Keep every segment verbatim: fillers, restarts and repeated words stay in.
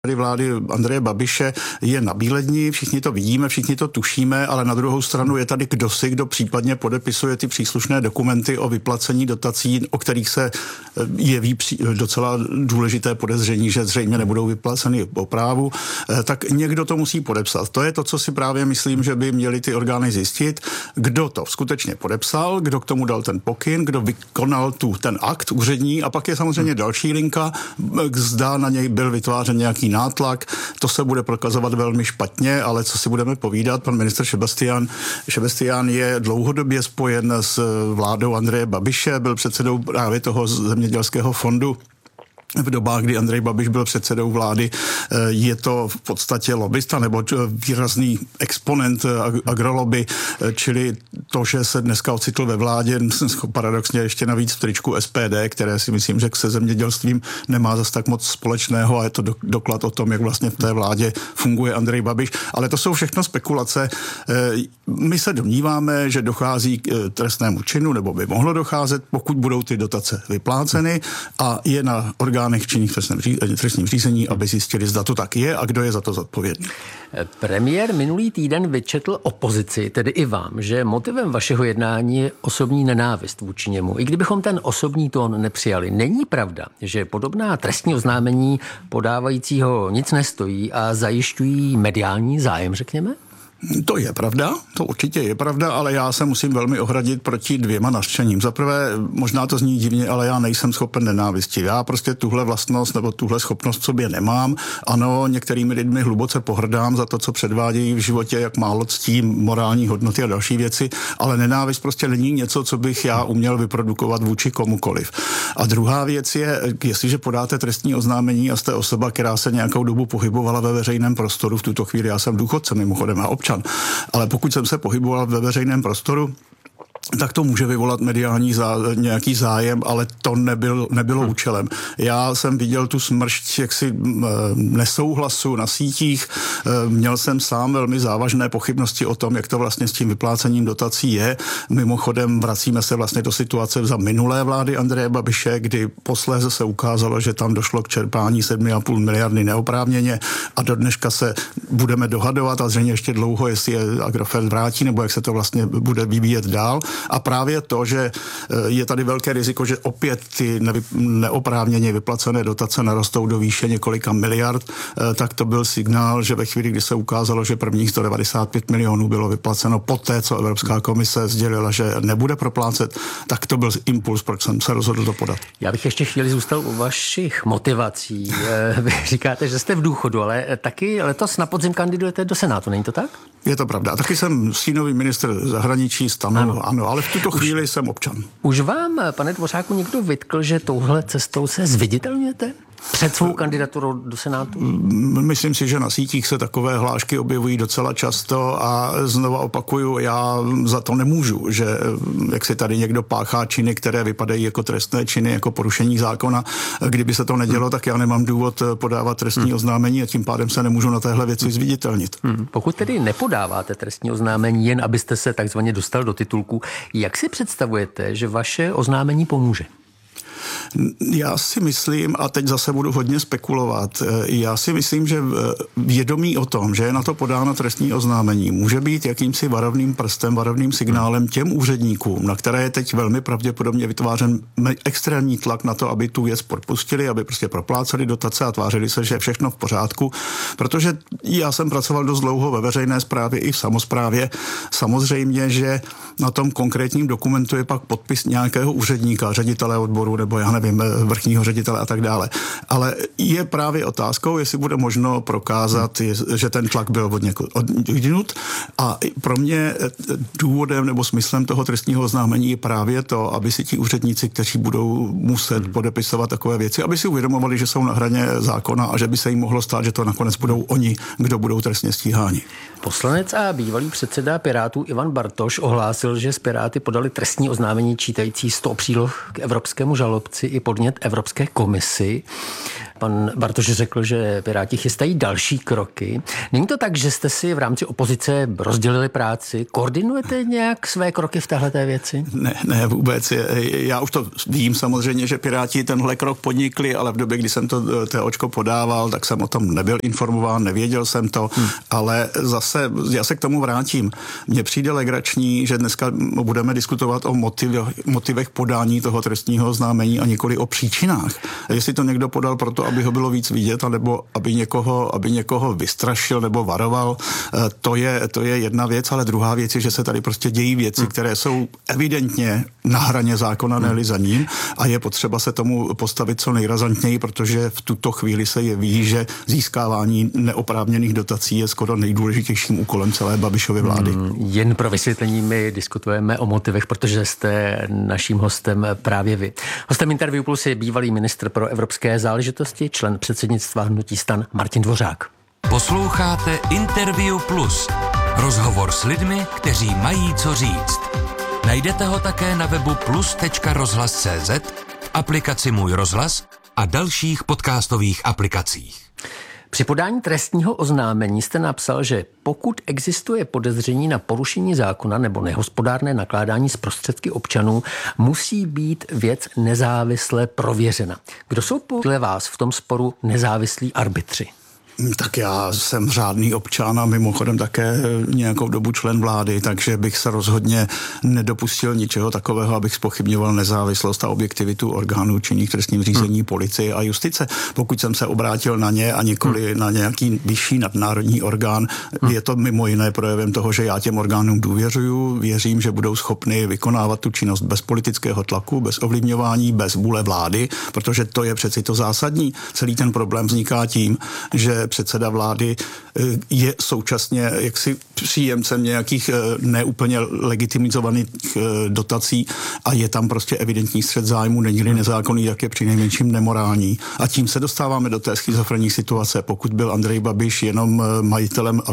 vlády Andreje Babiše je na bíledni, všichni to vidíme, všichni to tušíme, ale na druhou stranu je tady kdosi, kdo případně podepisuje ty příslušné dokumenty o vyplacení dotací, o kterých se jeví docela důležité podezření, že zřejmě nebudou vyplaceny po právu, tak někdo to musí podepsat. To je to, co si právě myslím, že by měly ty orgány zjistit, kdo to skutečně podepsal, kdo k tomu dal ten pokyn, kdo vykonal tu, ten akt úřední, a pak je samozřejmě další linka, zda na něj byl vytvářen nějaký nátlak, to se bude prokazovat velmi špatně, ale co si budeme povídat, pan ministr Šebastián, Šebastián je dlouhodobě spojen s vládou Andreje Babiše, byl předsedou právě toho zemědělského fondu v dobách, kdy Andrej Babiš byl předsedou vlády. Je to v podstatě lobista nebo výrazný exponent agrolobby, čili to, že se dneska ocitl ve vládě, paradoxně ještě navíc v tričku S P D, které si myslím, že se zemědělstvím nemá zas tak moc společného, a je to doklad o tom, jak vlastně v té vládě funguje Andrej Babiš. Ale to jsou všechno spekulace. My se domníváme, že dochází k trestnému činu, nebo by mohlo docházet, pokud budou ty dotace vypláceny, a je na orgánech činných v trestním řízení, aby zjistili, zda to tak je a kdo je za to zodpovědný. Premiér minulý týden vyčetl opozici, tedy i vám, že motivem vašeho jednání je osobní nenávist vůči němu. I kdybychom ten osobní tón nepřijali, není pravda, že podobná trestní oznámení podávajícího nic nestojí a zajišťují mediální zájem, řekněme? To je pravda, to určitě je pravda, ale já se musím velmi ohradit proti dvěma nařčením. Za prvé, možná to zní divně, ale já nejsem schopen nenávisti. Já prostě tuhle vlastnost nebo tuhle schopnost v sobě nemám. Ano, některými lidmi hluboce pohrdám za to, co předvádějí v životě, jak málo ctí, morální hodnoty a další věci, ale nenávist prostě není něco, co bych já uměl vyprodukovat vůči komukoliv. A druhá věc je, jestliže podáte trestní oznámení a jste osoba, která se nějakou dobu pohybovala ve veřejném prostoru, v tuto chvíli já jsem důchodce mimochodem a občan, ale pokud jsem se pohyboval ve veřejném prostoru, tak to může vyvolat mediální zá, nějaký zájem, ale to nebyl, nebylo hmm. účelem. Já jsem viděl tu smršť jaksi nesouhlasu na sítích, měl jsem sám velmi závažné pochybnosti o tom, jak to vlastně s tím vyplácením dotací je. Mimochodem vracíme se vlastně do situace za minulé vlády Andreje Babiše, kdy posléze se ukázalo, že tam došlo k čerpání sedm a půl miliardy neoprávněně, a do dneška se budeme dohadovat a zřejmě ještě dlouho, jestli je Agrofert vrátí, nebo jak se to vlastně bude vyvíjet dál. A právě to, že je tady velké riziko, že opět ty neoprávněně vyplacené dotace narostou do výše několika miliard, tak to byl signál, že ve chvíli, kdy se ukázalo, že prvních sto devadesát pět milionů bylo vyplaceno poté, co Evropská komise sdělila, že nebude proplácet, tak to byl impuls, proč jsem se rozhodl to podat. Já bych ještě chvíli zůstal u vašich motivací. Vy říkáte, že jste v důchodu, ale taky letos na podzim kandidujete do Senátu, není to tak? Je to pravda. A taky jsem stínový ministr zahraničí STANu, ano. ano, ale v tuto chvíli už, jsem občan. Už vám, pane Dvořáku, někdo vytkl, že touhle cestou se zviditelňujete? Před svou kandidaturou do Senátu? Myslím si, že na sítích se takové hlášky objevují docela často a znova opakuju, já za to nemůžu, že jak si tady někdo páchá činy, které vypadají jako trestné činy, jako porušení zákona. Kdyby se to nedělo, tak já nemám důvod podávat trestní hmm. oznámení a tím pádem se nemůžu na téhle věci zviditelnit. Hmm. Pokud tedy nepodáváte trestní oznámení, jen abyste se takzvaně dostal do titulku, jak si představujete, že vaše oznámení pomůže? Já si myslím, a teď zase budu hodně spekulovat, já si myslím, že vědomí o tom, že je na to podáno trestní oznámení, může být jakýmsi varovným prstem, varovným signálem těm úředníkům, na které je teď velmi pravděpodobně vytvářen extrémní tlak na to, aby tu věc propustili, aby prostě propláceli dotace a tvářili se, že je všechno v pořádku, protože já jsem pracoval dost dlouho ve veřejné správě i v samosprávě. Samozřejmě, že na tom konkrétním dokumentu je pak podpis nějakého úředníka, ředitele odboru nebo já nevím, vrchního ředitele a tak dále. Ale je právě otázkou, jestli bude možno prokázat, že ten tlak byl od někud odjinut. A pro mě důvodem nebo smyslem toho trestního oznámení je právě to, aby si ti úředníci, kteří budou muset podepisovat takové věci, aby si uvědomovali, že jsou na hraně zákona a že by se jim mohlo stát, že to nakonec budou oni, kdo budou trestně stíháni. Poslanec a bývalý předseda Pirátů Ivan Bartoš ohlásil, že z Piráty podali trestní oznámení čítající sto příloh k evropskému žalobci korupci i podnět Evropské komisi. Pan Bartoš řekl, že Piráti chystají další kroky. Není to tak, že jste si v rámci opozice rozdělili práci? Koordinujete nějak své kroky v téhleté věci? Ne, ne, vůbec. Já už to vím samozřejmě, že Piráti tenhle krok podnikli, ale v době, kdy jsem to TOčko podával, tak jsem o tom nebyl informován, nevěděl jsem to, hmm. ale zase já se k tomu vrátím. Mně přijde legrační, že dneska budeme diskutovat o motivech, motivech podání toho trestního oznámení a nikoli o příčinách. A jestli to někdo podal proto, aby ho bylo víc vidět, nebo aby někoho, aby někoho vystrašil nebo varoval, to je, to je jedna věc, ale druhá věc je, že se tady prostě dějí věci, které jsou evidentně na hraně zákona, ne-li za ním, a je potřeba se tomu postavit co nejrazantněji, protože v tuto chvíli se jeví, že získávání neoprávněných dotací je skoro nejdůležitějším úkolem celé Babišovy vlády. Hmm, jen pro vysvětlení, my diskutujeme o motivech, protože jste naším hostem právě vy. Hostem Interview Plus je bývalý ministr pro evropské záležitosti, člen předsednictva hnutí STAN Martin Dvořák. Posloucháte Interview Plus. Rozhovor s lidmi, kteří mají co říct. Najdete ho také na webu plus tečka rozhlas tečka cé zet, v aplikaci Můj rozhlas a dalších podcastových aplikacích. Při podání trestního oznámení jste napsal, že pokud existuje podezření na porušení zákona nebo nehospodárné nakládání s prostředky občanů, musí být věc nezávisle prověřena. Kdo jsou podle vás v tom sporu nezávislí arbitři? Tak já jsem řádný občan a mimochodem také nějakou dobu člen vlády, takže bych se rozhodně nedopustil ničeho takového, abych zpochybňoval nezávislost a objektivitu orgánů činných v trestním řízení, hmm. policie a justice. Pokud jsem se obrátil na ně a nikoli hmm. na nějaký vyšší nadnárodní orgán, hmm. je to mimo jiné projevem toho, že já těm orgánům důvěřuju, věřím, že budou schopni vykonávat tu činnost bez politického tlaku, bez ovlivňování, bez vůle vlády, protože to je přeci to zásadní. Celý ten problém vzniká tím, že předseda vlády je současně jaksi příjemcem nějakých neúplně legitimizovaných dotací a je tam prostě evidentní střet zájmu, není-li nezákonný, jak je přinejmenším nemorální. A tím se dostáváme do té schizofrenní situace. Pokud byl Andrej Babiš jenom majitelem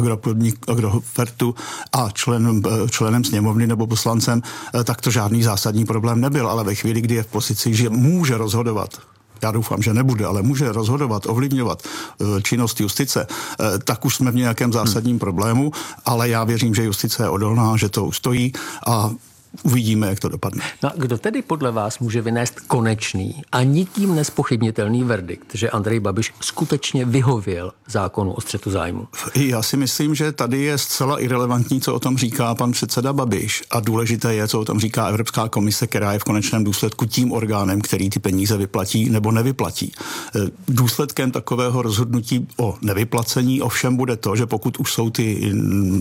Agrofertu a členem, členem sněmovny nebo poslancem, tak to žádný zásadní problém nebyl, ale ve chvíli, kdy je v pozici, že může rozhodovat, já doufám, že nebude, ale může rozhodovat, ovlivňovat činnost justice, tak už jsme v nějakém zásadním problému, ale já věřím, že justice je odolná, že to ustojí a uvidíme, jak to dopadne. No a kdo tedy podle vás může vynést konečný a nikým nezpochybnitelný verdikt, že Andrej Babiš skutečně vyhověl zákonu o střetu zájmu? Já si myslím, že tady je zcela irelevantní, co o tom říká pan předseda Babiš, a důležité je, co o tom říká Evropská komise, která je v konečném důsledku tím orgánem, který ty peníze vyplatí nebo nevyplatí. Důsledkem takového rozhodnutí o nevyplacení ovšem bude to, že pokud už jsou ty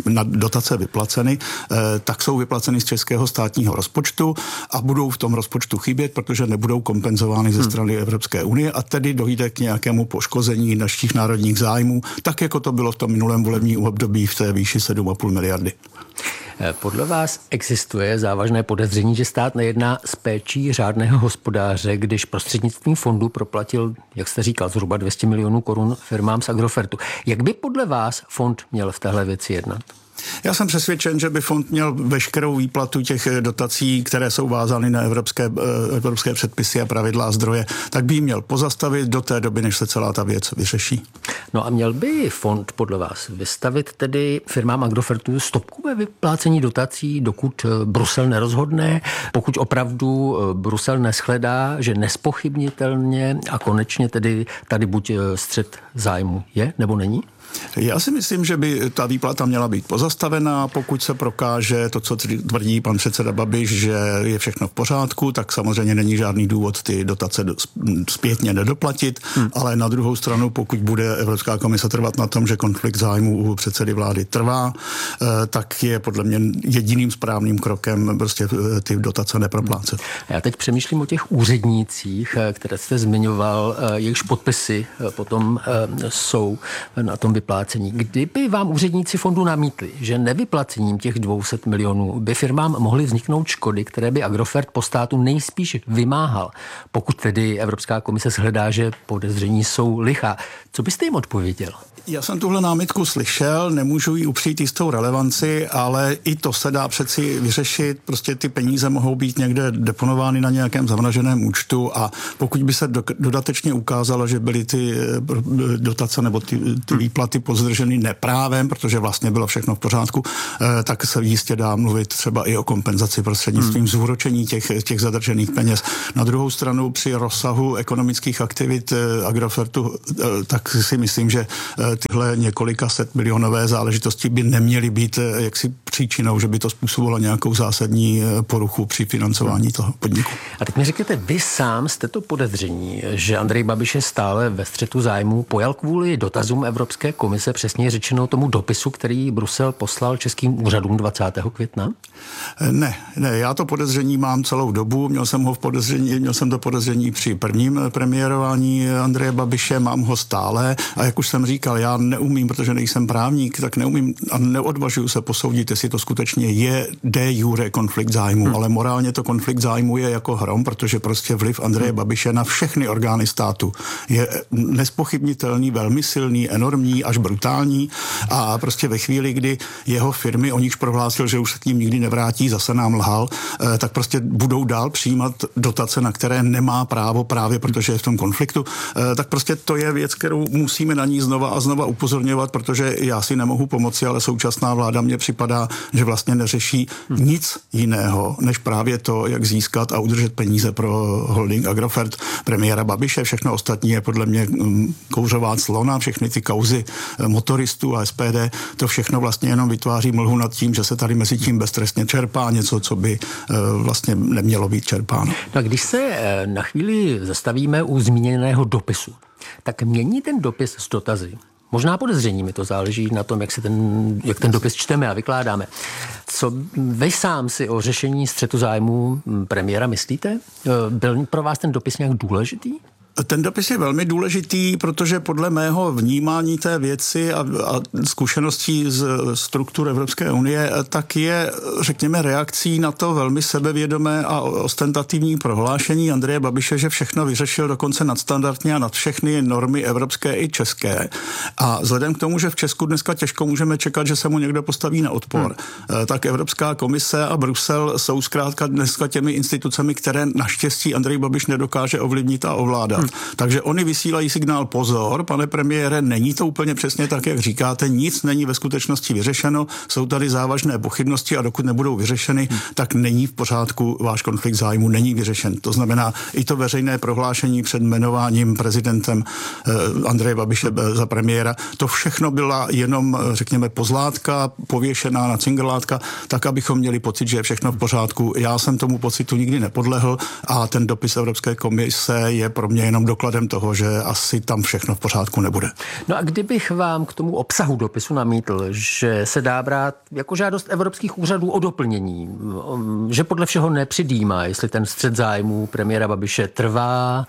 dotace vyplaceny, tak jsou vyplaceny z českého státního rozpočtu a budou v tom rozpočtu chybět, protože nebudou kompenzovány ze strany hmm. Evropské unie a tedy dojde k nějakému poškození našich národních zájmů, tak jako to bylo v tom minulém volebním období v té výši sedm a půl miliardy. Podle vás existuje závažné podezření, že stát nejedná s péčí řádného hospodáře, když prostřednictvím fondu proplatil, jak jste říkal, zhruba dvě stě milionů korun firmám z Agrofertu. Jak by podle vás fond měl v téhle věci jednat? Já jsem přesvědčen, že by fond měl veškerou výplatu těch dotací, které jsou vázány na evropské, evropské předpisy a pravidla a zdroje, tak by ji měl pozastavit do té doby, než se celá ta věc vyřeší. No a měl by fond podle vás vystavit tedy firmám Agrofertu stopku ve vyplácení dotací, dokud Brusel nerozhodne, pokud opravdu Brusel neschledá, že nespochybnitelně a konečně tedy tady buď střet zájmu je nebo není? Já si myslím, že by ta výplata měla být pozastavená, pokud se prokáže to, co tvrdí pan předseda Babiš, že je všechno v pořádku, tak samozřejmě není žádný důvod ty dotace zpětně nedoplatit, hmm. ale na druhou stranu, pokud bude Evropská komise trvat na tom, že konflikt zájmů u předsedy vlády trvá, tak je podle mě jediným správným krokem prostě ty dotace neproplácet. Já teď přemýšlím o těch úřednících, které jste zmiňoval, jejichž podpisy potom jsou na tom vyplácení vyplacení. Kdyby vám úředníci fondu namítli, že nevyplacením těch dvě stě milionů by firmám mohly vzniknout škody, které by Agrofert po státu nejspíš vymáhal, pokud tedy Evropská komise shledá, že podezření jsou lichá. Co byste jim odpověděl? Já jsem tuhle námitku slyšel, nemůžu ji upřít jistou relevanci, ale i to se dá přeci vyřešit. Prostě ty peníze mohou být někde deponovány na nějakém zamraženém účtu a pokud by se do, dodatečně ukázalo, že byly ty dotace nebo ty, ty výplaty pozdrženy neprávem, protože vlastně bylo všechno v pořádku, tak se jistě dá mluvit třeba i o kompenzaci prostřednictvím hmm. zúročení těch, těch zadržených peněz. Na druhou stranu při rozsahu ekonomických aktivit Agrofertu, tak si myslím, že tyhle několika set milionové záležitosti by neměly být jaksi příčinou, že by to způsobilo nějakou zásadní poruchu při financování toho podniku. A teď mi řekněte, vy sám jste to podezření, že Andrej Babiš je stále ve střetu zájmů, pojal kvůli dotazům Evropské komise, přesně řečeno tomu dopisu, který Brusel poslal českým úřadům dvacátého května? Ne, ne, já to podezření mám celou dobu, měl jsem ho v podezření, měl jsem to podezření při prvním premiérování Andreje Babiše, mám ho stále a jak už jsem říkal, já neumím, protože nejsem právník, tak neumím a neodvažuju se posoudit, jestli to skutečně je de jure konflikt zájmu, hmm. ale morálně to konflikt zájmu je jako hrom, protože prostě vliv Andreje Babiše na všechny orgány státu je nespochybnitelný, velmi silný, enormní, až brutální a prostě ve chvíli, kdy jeho firmy, o nichž prohlásil, že už se k ním nikdy nevrátí, zase nám lhal, tak prostě budou dál přijímat dotace, na které nemá právo právě protože je v tom konfliktu, tak prostě to je věc, kterou musíme na ní znova a znova upozorňovat, protože já si nemohu pomoci, ale současná vláda mně připadá, že vlastně neřeší nic jiného, než právě to, jak získat a udržet peníze pro holding Agrofert premiéra Babiše. Všechno ostatní je podle mě kouřová clona, všechny ty kauzy motoristů a S P D, to všechno vlastně jenom vytváří mlhu nad tím, že se tady mezi tím beztrestně čerpá něco, co by vlastně nemělo být čerpáno. No a když se na chvíli zastavíme u zmíněného dopisu, tak mění ten dopis s dotazy. Možná podezřeními, to záleží na tom, jak, si ten, jak ten dopis čteme a vykládáme. Co vy sám si o řešení střetu zájmů premiéra myslíte? Byl pro vás ten dopis nějak důležitý? Ten dopis je velmi důležitý, protože podle mého vnímání té věci a, a zkušeností z struktur Evropské unie, tak je, řekněme, reakcí na to velmi sebevědomé a ostentativní prohlášení Andreje Babiše, že všechno vyřešil dokonce nadstandardně a nad všechny normy evropské i české. A vzhledem k tomu, že v Česku dneska těžko můžeme čekat, že se mu někdo postaví na odpor, hmm. tak Evropská komise a Brusel jsou zkrátka dneska těmi institucemi, které naštěstí Andrej Babiš nedokáže ovlivnit a ovládat. Hmm. Takže oni vysílají signál pozor, pane premiére, není to úplně přesně tak, jak říkáte, nic není ve skutečnosti vyřešeno, jsou tady závažné pochybnosti a dokud nebudou vyřešeny, hmm. tak není v pořádku, váš konflikt zájmu není vyřešen. To znamená i to veřejné prohlášení před jmenováním prezidentem eh, Andreje Babiše za premiéra, to všechno byla jenom, řekněme, pozlátka, pověšená na cingrlátka, tak, abychom měli pocit, že je všechno v pořádku. Já jsem tomu pocitu nikdy nepodlehl a ten dopis Evropské komise je pro mě jenom dokladem toho, že asi tam všechno v pořádku nebude. No a kdybych vám k tomu obsahu dopisu namítl, že se dá brát jako žádost evropských úřadů o doplnění, že podle všeho nepředjímá, jestli ten střet zájmů premiéra Babiše trvá,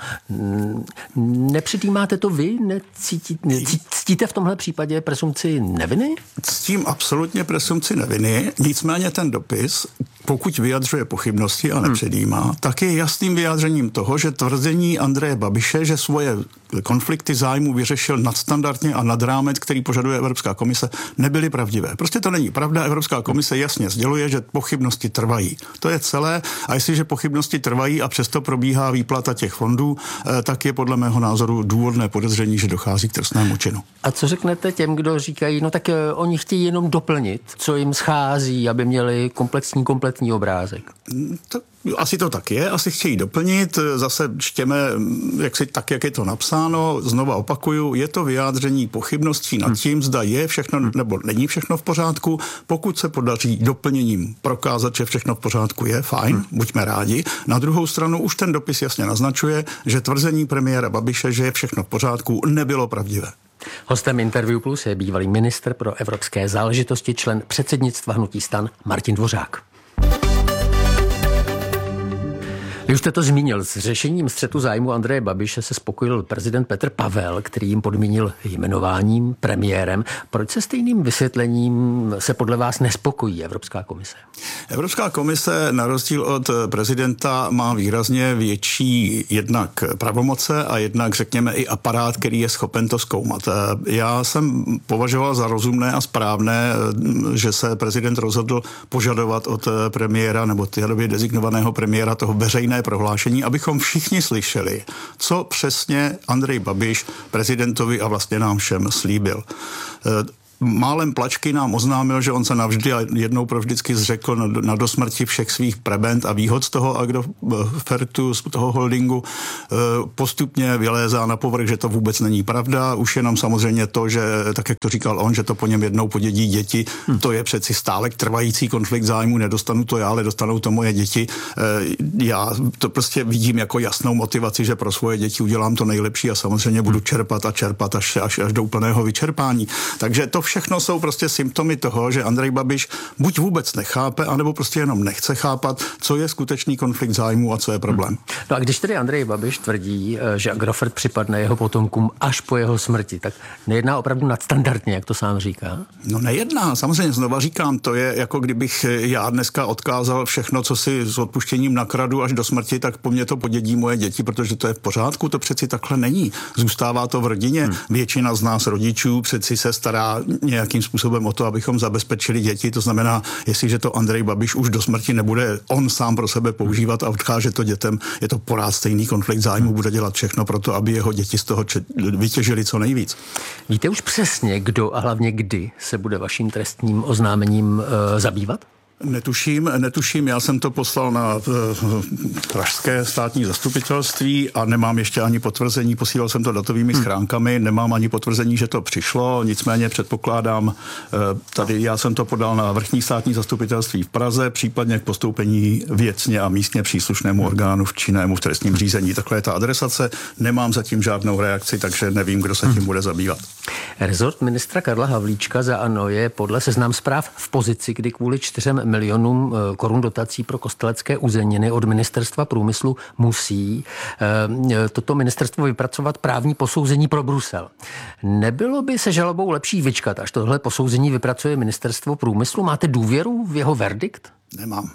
nepředjímáte to vy? Necítíte, cítíte v tomhle případě presumpci neviny? Ctím absolutně presumpci neviny, nicméně ten dopis, pokud vyjadřuje pochybnosti a nepředjímá, hmm. tak je jasným vyjádřením toho, že tvrzení Andreje Babiše, že svoje konflikty zájmu vyřešil nadstandardně a nad rámec, který požaduje Evropská komise, nebyly pravdivé. Prostě to není pravda. Evropská komise jasně sděluje, že pochybnosti trvají. To je celé. A jestliže pochybnosti trvají a přesto probíhá výplata těch fondů, tak je podle mého názoru důvodné podezření, že dochází k trestnému činu. A co řeknete těm, kdo říkají, no tak oni chtějí jenom doplnit, co jim schází, aby měli komplexní, kompletní obrázek? To, asi to tak je, asi chtějí doplnit, zase čtěme jak si, tak, jak je to napsáno, znova opakuju, je to vyjádření pochybností nad tím, zda je všechno nebo není všechno v pořádku. Pokud se podaří doplněním prokázat, že všechno v pořádku je, fajn, buďme rádi. Na druhou stranu už ten dopis jasně naznačuje, že tvrzení premiéra Babiše, že je všechno v pořádku, nebylo pravdivé. Hostem Interview Plus je bývalý ministr pro evropské záležitosti, člen předsednictva hnutí STAN Martin Dvořák. Vy už jste to zmínil. S řešením střetu zájmu Andreje Babiše se spokojil prezident Petr Pavel, který jim podmínil jmenováním premiérem. Proč se stejným vysvětlením se podle vás nespokojí Evropská komise? Evropská komise na rozdíl od prezidenta má výrazně větší jednak pravomoce a jednak, řekněme, i aparát, který je schopen to zkoumat. Já jsem považoval za rozumné a správné, že se prezident rozhodl požadovat od premiéra nebo té době designovaného premiéra toho veřejné prohlášení, abychom všichni slyšeli, co přesně Andrej Babiš prezidentovi a vlastně nám všem slíbil. Málem plačky nám oznámil, že on se navždy a jednou provždycky zřekl na, na dosmrti všech svých prebend a výhod z toho Agrofertu, z toho holdingu. Postupně vylézá na povrch, že to vůbec není pravda. Už jenom samozřejmě to, že tak, jak to říkal on, že to po něm jednou podědí děti, hmm. to je přeci stále trvající konflikt zájmu. Nedostanu to já, ale dostanou to moje děti. Já to prostě vidím jako jasnou motivaci, že pro svoje děti udělám to nejlepší a samozřejmě budu čerpat a čerpat až, až, až do úplného vyčerpání. Takže to všechno jsou prostě symptomy toho, že Andrej Babiš buď vůbec nechápe, anebo prostě jenom nechce chápat, co je skutečný konflikt zájmu a co je problém. No a když tedy Andrej Babiš tvrdí, že Agrofert připadne jeho potomkům až po jeho smrti, tak nejedná opravdu nadstandardně, jak to sám říká? No nejedná, samozřejmě znova říkám, to je jako kdybych já dneska odkázal všechno, co si s odpuštěním nakradu až do smrti, tak po mně to podědí moje děti, protože to je v pořádku, to přeci takhle není. Zůstává to v rodině, hmm. většina z nás rodičů přeci se stará nějakým způsobem o to, abychom zabezpečili děti. To znamená, jestliže to Andrej Babiš už do smrti nebude on sám pro sebe používat a odkáže to dětem, je to pořád stejný konflikt zájmu, bude dělat všechno pro to, aby jeho děti z toho vytěžili co nejvíc. Víte už přesně, kdo a hlavně kdy se bude vaším trestním oznámením e, zabývat? Netuším, netuším, já jsem to poslal na uh, pražské státní zastupitelství a nemám ještě ani potvrzení, posílal jsem to datovými hmm. schránkami, nemám ani potvrzení, že to přišlo, nicméně předpokládám, uh, tady já jsem to podal na vrchní státní zastupitelství v Praze, případně k postoupení věcně a místně příslušnému orgánu v činnému v trestním řízení. Takhle je ta adresace, nemám zatím žádnou reakci, takže nevím, kdo se tím hmm. bude zabývat. Rezort ministra Karla Havlíčka za ANO je podle Seznam Zpráv v pozici, kdy kvůli čtyřem milionům korun dotací pro kostelecké uzeniny od ministerstva průmyslu musí toto ministerstvo vypracovat právní posouzení pro Brusel. Nebylo by se žalobou lepší vyčkat, až tohle posouzení vypracuje ministerstvo průmyslu? Máte důvěru v jeho verdikt? Nemám.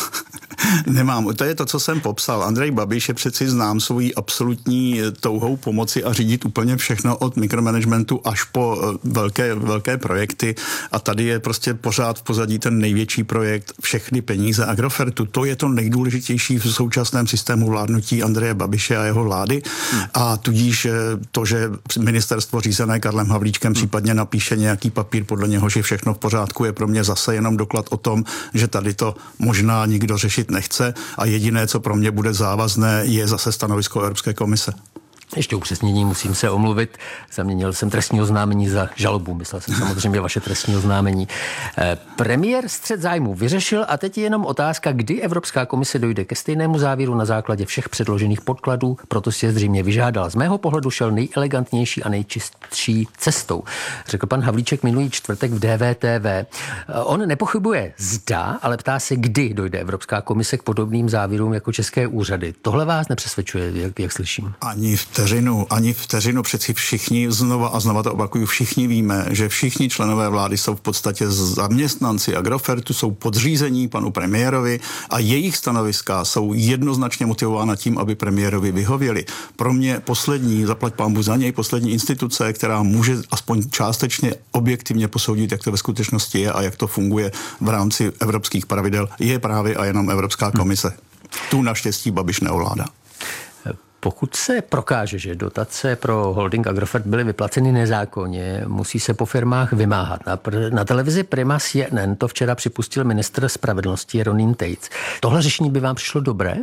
Nemám. To je to, co jsem popsal. Andrej Babiš je přeci znám svojí absolutní touhou pomoci a řídit úplně všechno od mikromanagementu až po velké, velké projekty. A tady je prostě pořád v pozadí ten největší projekt, všechny peníze Agrofertu. To je to nejdůležitější v současném systému vládnutí Andreje Babiše a jeho vlády. Hmm. A tudíž to, že ministerstvo řízené Karlem Havlíčkem případně napíše nějaký papír, podle něho, že všechno v pořádku, je pro mě zase jenom doklad o tom, že tady to možná nikdo řešit nechce a jediné, co pro mě bude závazné, je zase stanovisko Evropské komise. Ještě upřesnění, musím se omluvit. Zaměnil jsem trestní oznámení za žalobu. Myslel jsem samozřejmě vaše trestní oznámení. Premiér střet zájmu vyřešil a teď je jenom otázka, kdy Evropská komise dojde ke stejnému závěru na základě všech předložených podkladů, proto si je zřejmě vyžádal. Z mého pohledu šel nejelegantnější a nejčistší cestou, řekl pan Havlíček minulý čtvrtek v D V T V. On nepochybuje zda, ale ptá se, kdy dojde Evropská komise k podobným závěrům jako české úřady. Tohle vás nepřesvědčuje, jak, jak slyším? Ani v vteřinu, ani vteřinu, přeci všichni, znova a znova to opakuju, všichni víme, že všichni členové vlády jsou v podstatě zaměstnanci Agrofertu, jsou podřízení panu premiérovi a jejich stanoviska jsou jednoznačně motivována tím, aby premiérovi vyhověli. Pro mě poslední, zaplať pánbůh za něj, poslední instituce, která může aspoň částečně objektivně posoudit, jak to ve skutečnosti je a jak to funguje v rámci evropských pravidel, je právě a jenom Evropská komise. Tu naštěstí Babiš neovládá. Pokud se prokáže, že dotace pro holding Agrofert byly vyplaceny nezákonně, musí se po firmách vymáhat. Na, pr- na televizi Prima C N N to včera připustil ministr spravedlnosti Ronin Tejc. Tohle řešení by vám přišlo dobré?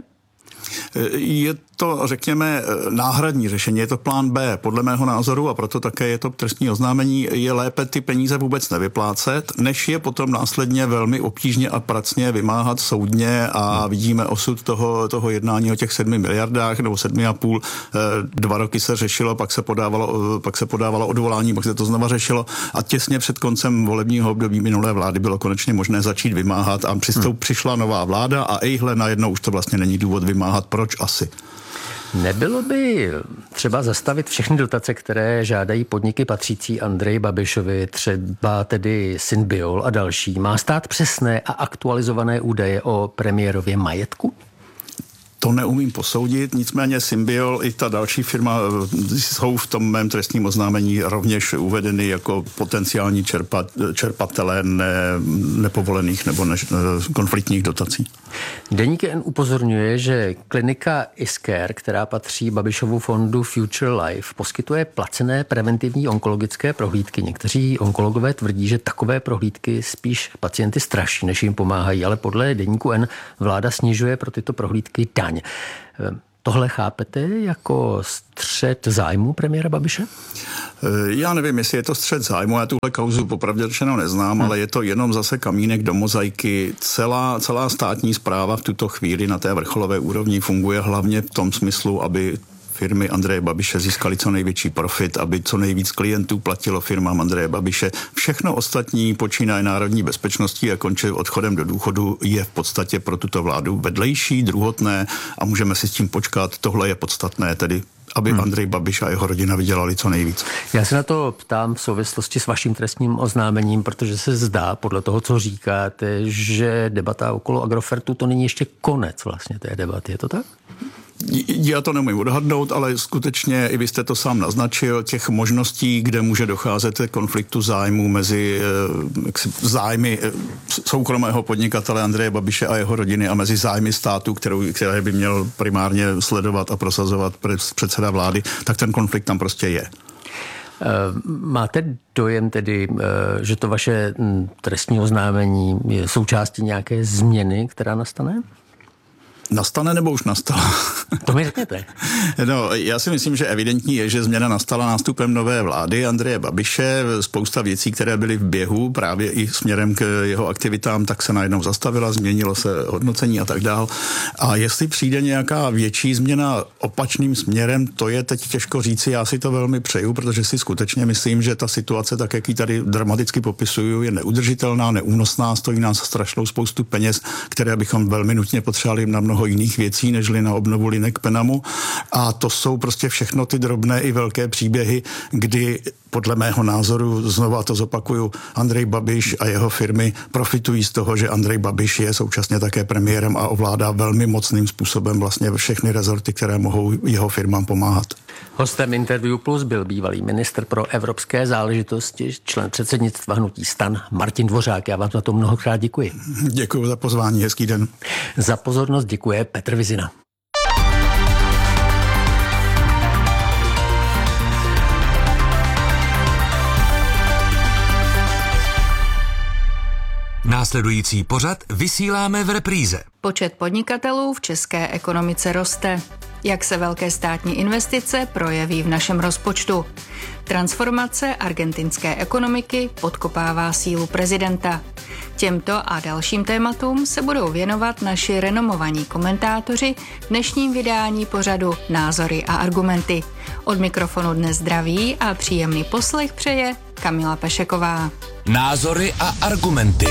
Je to, řekněme, náhradní řešení, je to plán B, podle mého názoru, a proto také je to trestní oznámení, je lépe ty peníze vůbec nevyplácet, než je potom následně velmi obtížně a pracně vymáhat soudně a vidíme osud toho, toho jednání o těch sedmi miliardách nebo sedmi a půl. Dva roky se řešilo, pak se podávalo, pak se podávalo odvolání, pak se to znova řešilo a těsně před koncem volebního období minulé vlády bylo konečně možné začít vymáhat a přistoup, hmm. přišla nová vláda a ejhle najednou už to vlastně není důvod vymáhat pomáhat. Proč asi? Nebylo by třeba zastavit všechny dotace, které žádají podniky patřící Andreji Babišovi, třeba tedy Synbiol a další? Má stát přesné a aktualizované údaje o premiérově majetku? To neumím posoudit, nicméně Synbiol i ta další firma jsou v tom mém trestním oznámení rovněž uvedeny jako potenciální čerpat, čerpatelé ne, nepovolených nebo ne, konfliktních dotací. Deník N upozorňuje, že klinika Isker, která patří Babišovu fondu Future Life, poskytuje placené preventivní onkologické prohlídky. Někteří onkologové tvrdí, že takové prohlídky spíš pacienty straší, než jim pomáhají, ale podle Deníku N vláda snižuje pro tyto prohlídky daň. Tohle chápete jako střet zájmu premiéra Babiše? Já nevím, jestli je to střet zájmu, já tuhle kauzu popravdě řečeno neznám, hmm. ale je to jenom zase kamínek do mozaiky. Celá, celá státní správa v tuto chvíli na té vrcholové úrovni funguje hlavně v tom smyslu, aby firmy Andreje Babiše získaly co největší profit, aby co nejvíc klientů platilo firmám Andreje Babiše. Všechno ostatní počínaje národní bezpečností a končí odchodem do důchodu je v podstatě pro tuto vládu vedlejší, druhotné a můžeme si s tím počkat. Tohle je podstatné, tedy aby hmm. Andrej Babiš a jeho rodina vydělali co nejvíc. Já se na to ptám v souvislosti s vaším trestním oznámením, protože se zdá, podle toho, co říkáte, že debata okolo Agrofertu to není ještě konec vlastně té debaty. Je to tak? Já to nemůžu odhadnout, ale skutečně, i vy jste to sám naznačil, těch možností, kde může docházet k konfliktu zájmů mezi jaksi, zájmy soukromého podnikatele Andreje Babiše a jeho rodiny a mezi zájmy státu, kterou, které by měl primárně sledovat a prosazovat předseda vlády, tak ten konflikt tam prostě je. Máte dojem tedy, že to vaše trestní oznámení je součástí nějaké změny, která nastane? Nastane nebo už nastala? To mi řekněte. No, já si myslím, že evidentní je, že změna nastala nástupem nové vlády Andreje Babiše. Spousta věcí, které byly v běhu právě i směrem k jeho aktivitám, tak se najednou zastavila, změnilo se hodnocení a tak dál. A jestli přijde nějaká větší změna opačným směrem, to je teď těžko říci. Já si to velmi přeju, protože si skutečně myslím, že ta situace, tak jak ji tady dramaticky popisuju, je neudržitelná, neúnosná, stojí nás strašnou spoustu peněz, které bychom velmi nutně potřebovali na mnoho jiných věcí, nežli na obnovu linek Penamu. A to jsou prostě všechno ty drobné i velké příběhy, kdy podle mého názoru, znova to zopakuju, Andrej Babiš a jeho firmy profitují z toho, že Andrej Babiš je současně také premiérem a ovládá velmi mocným způsobem vlastně všechny rezorty, které mohou jeho firmám pomáhat. Hostem Interview Plus byl bývalý ministr pro evropské záležitosti, člen předsednictva hnutí STAN Martin Dvořák. Já vám za to mnohokrát děkuji. Děkuji za pozvání, hezký den. Za pozornost děkuje Petr Vizina. Následující pořad vysíláme v repríze. Počet podnikatelů v české ekonomice roste. Jak se velké státní investice projeví v našem rozpočtu? Transformace argentinské ekonomiky podkopává sílu prezidenta. Těmto a dalším tématům se budou věnovat naši renomovaní komentátoři v dnešním vydání pořadu Názory a argumenty. Od mikrofonu dnes zdraví a příjemný poslech přeje Kamila Pešeková. Názory a argumenty.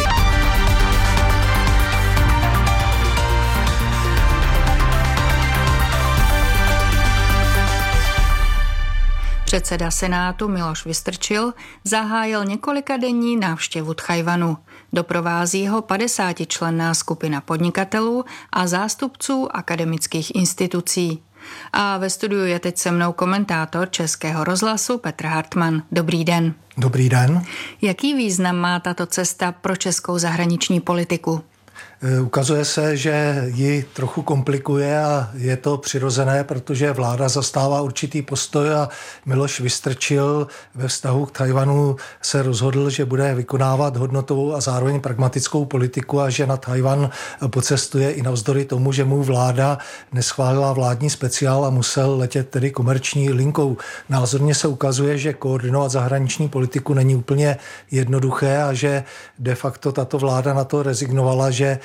Předseda Senátu Miloš Vystrčil zahájil několikadenní návštěvu Tchajwanu. Doprovází ho padesátičlenná skupina podnikatelů a zástupců akademických institucí. A ve studiu je teď se mnou komentátor Českého rozhlasu Petr Hartmann. Dobrý den. Dobrý den. Jaký význam má tato cesta pro českou zahraniční politiku? Ukazuje se, že ji trochu komplikuje a je to přirozené, protože vláda zastává určitý postoj a Miloš Vystrčil ve vztahu k Tchajwanu se rozhodl, že bude vykonávat hodnotovou a zároveň pragmatickou politiku a že na Tchajwan pocestuje i navzdory tomu, že mu vláda neschválila vládní speciál a musel letět tedy komerční linkou. Názorně se ukazuje, že koordinovat zahraniční politiku není úplně jednoduché a že de facto tato vláda na to rezignovala, že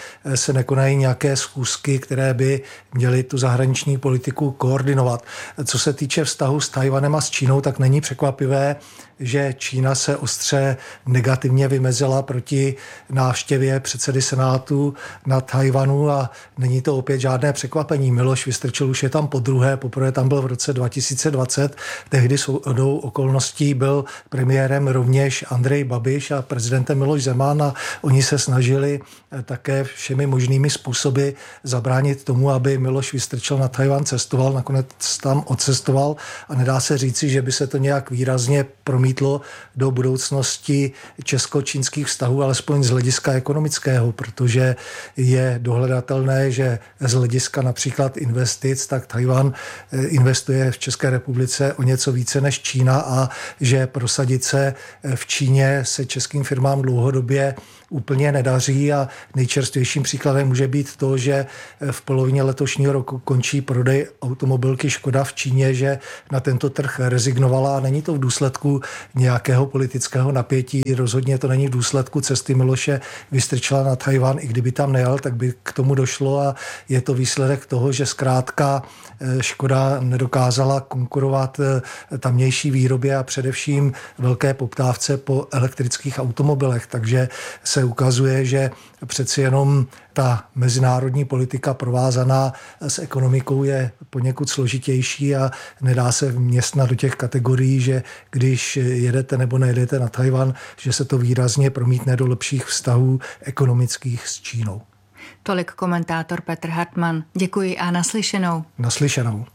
se nekonají nějaké schůzky, které by měly tu zahraniční politiku koordinovat. Co se týče vztahu s Tchaj-wanem a s Čínou, tak není překvapivé, že Čína se ostře negativně vymezila proti návštěvě předsedy Senátu na Tchaj-wanu a není to opět žádné překvapení. Miloš Vystrčil už je tam podruhé, poprvé tam byl v roce dva tisíce dvacet, tehdy shodou okolností byl premiérem rovněž Andrej Babiš a prezidentem Miloš Zeman a oni se snažili také všemi možnými způsoby zabránit tomu, aby Miloš Vystrčil na Tchaj-wan cestoval, nakonec tam odcestoval a nedá se říci, že by se to nějak výrazně promítlo do budoucnosti česko-čínských vztahů, alespoň z hlediska ekonomického, protože je dohledatelné, že z hlediska například investic, tak Tchaj-wan investuje v České republice o něco více než Čína a že prosadit se v Číně se českým firmám dlouhodobě úplně nedaří a nejčerstvějším příkladem může být to, že v polovině letošního roku končí prodej automobilky Škoda v Číně, že na tento trh rezignovala a není to v důsledku nějakého politického napětí, rozhodně to není v důsledku cesty Miloše Vystrčila na Tchaj-wan, i kdyby tam nejel, tak by k tomu došlo a je to výsledek toho, že zkrátka Škoda nedokázala konkurovat tamnější výrobě a především velké poptávce po elektrických automobilech, takže se ukazuje, že přeci jenom ta mezinárodní politika provázaná s ekonomikou je poněkud složitější a nedá se vměstnat do těch kategorií, že když jedete nebo nejedete na Tchaj-wan, že se to výrazně promítne do lepších vztahů ekonomických s Čínou. Tolik komentátor Petr Hartmann. Děkuji a naslyšenou. Naslyšenou.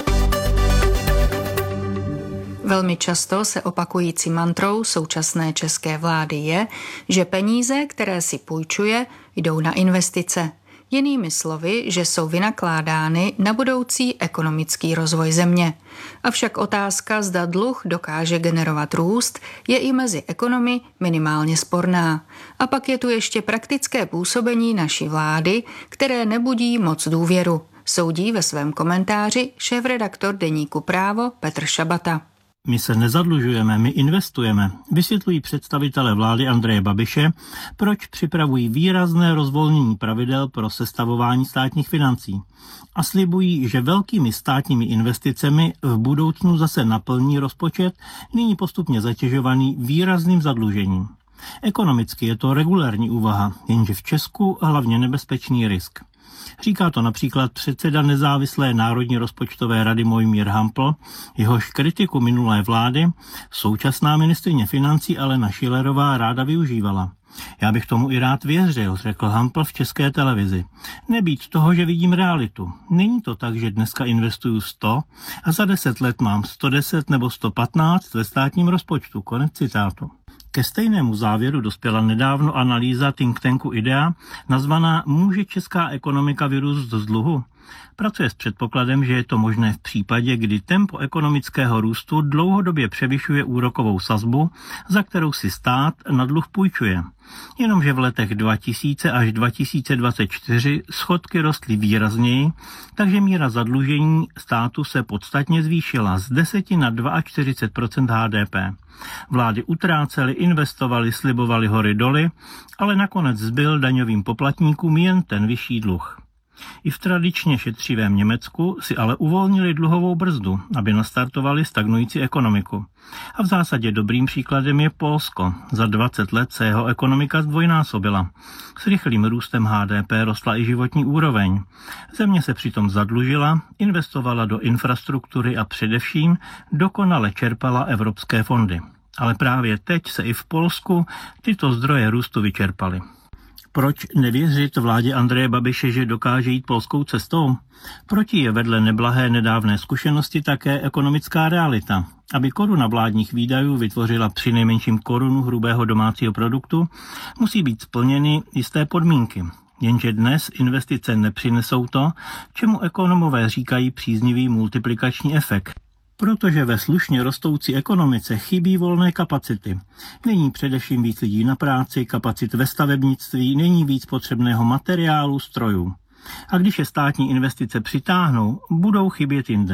Velmi často se opakující mantrou současné české vlády je, že peníze, které si půjčuje, jdou na investice. Jinými slovy, že jsou vynakládány na budoucí ekonomický rozvoj země. Avšak otázka, zda dluh dokáže generovat růst, je i mezi ekonomy minimálně sporná. A pak je tu ještě praktické působení naší vlády, které nebudí moc důvěru. Soudí ve svém komentáři šéfredaktor deníku Právo Petr Šabata. My se nezadlužujeme, my investujeme, vysvětlují představitelé vlády Andreje Babiše, proč připravují výrazné rozvolnění pravidel pro sestavování státních financí. A slibují, že velkými státními investicemi v budoucnu zase naplní rozpočet, nyní postupně zatěžovaný výrazným zadlužením. Ekonomicky je to regulární úvaha, jenže v Česku hlavně nebezpečný risk. Říká to například předseda nezávislé Národní rozpočtové rady Mojmír Hampl, jehož kritiku minulé vlády současná ministryně financí Alena Schillerová ráda využívala. Já bych tomu i rád věřil, řekl Hampl v České televizi. Nebýt toho, že vidím realitu. Není to tak, že dneska investuju sto a za deset let mám sto deset nebo sto patnáct ve státním rozpočtu. Konec citátu. Ke stejnému závěru dospěla nedávno analýza think tanku IDEA, nazvaná Může česká ekonomika vyrůst z dluhu? Pracuje s předpokladem, že je to možné v případě, kdy tempo ekonomického růstu dlouhodobě převyšuje úrokovou sazbu, za kterou si stát na dluh půjčuje. Jenomže v letech dva tisíce až dva tisíce dvacet čtyři schodky rostly výrazněji, takže míra zadlužení státu se podstatně zvýšila z deseti na čtyřicet dva procent H D P. Vlády utrácely, investovaly, slibovaly hory doly, ale nakonec zbyl daňovým poplatníkům jen ten vyšší dluh. I v tradičně šetřivém Německu si ale uvolnili dluhovou brzdu, aby nastartovali stagnující ekonomiku. A v zásadě dobrým příkladem je Polsko. Za dvacet let se jeho ekonomika zdvojnásobila. S rychlým růstem H D P rostla i životní úroveň. Země se přitom zadlužila, investovala do infrastruktury a především dokonale čerpala evropské fondy. Ale právě teď se i v Polsku tyto zdroje růstu vyčerpaly. Proč nevěřit vládě Andreje Babiše, že dokáže jít polskou cestou? Proti je vedle neblahé nedávné zkušenosti také ekonomická realita. Aby koruna vládních výdajů vytvořila přinejmenším korunu hrubého domácího produktu, musí být splněny jisté podmínky. Jenže dnes investice nepřinesou to, čemu ekonomové říkají příznivý multiplikační efekt. Protože ve slušně rostoucí ekonomice chybí volné kapacity. Není především víc lidí na práci, kapacit ve stavebnictví, není víc potřebného materiálu, strojů. A když je státní investice přitáhnou, budou chybět jinde.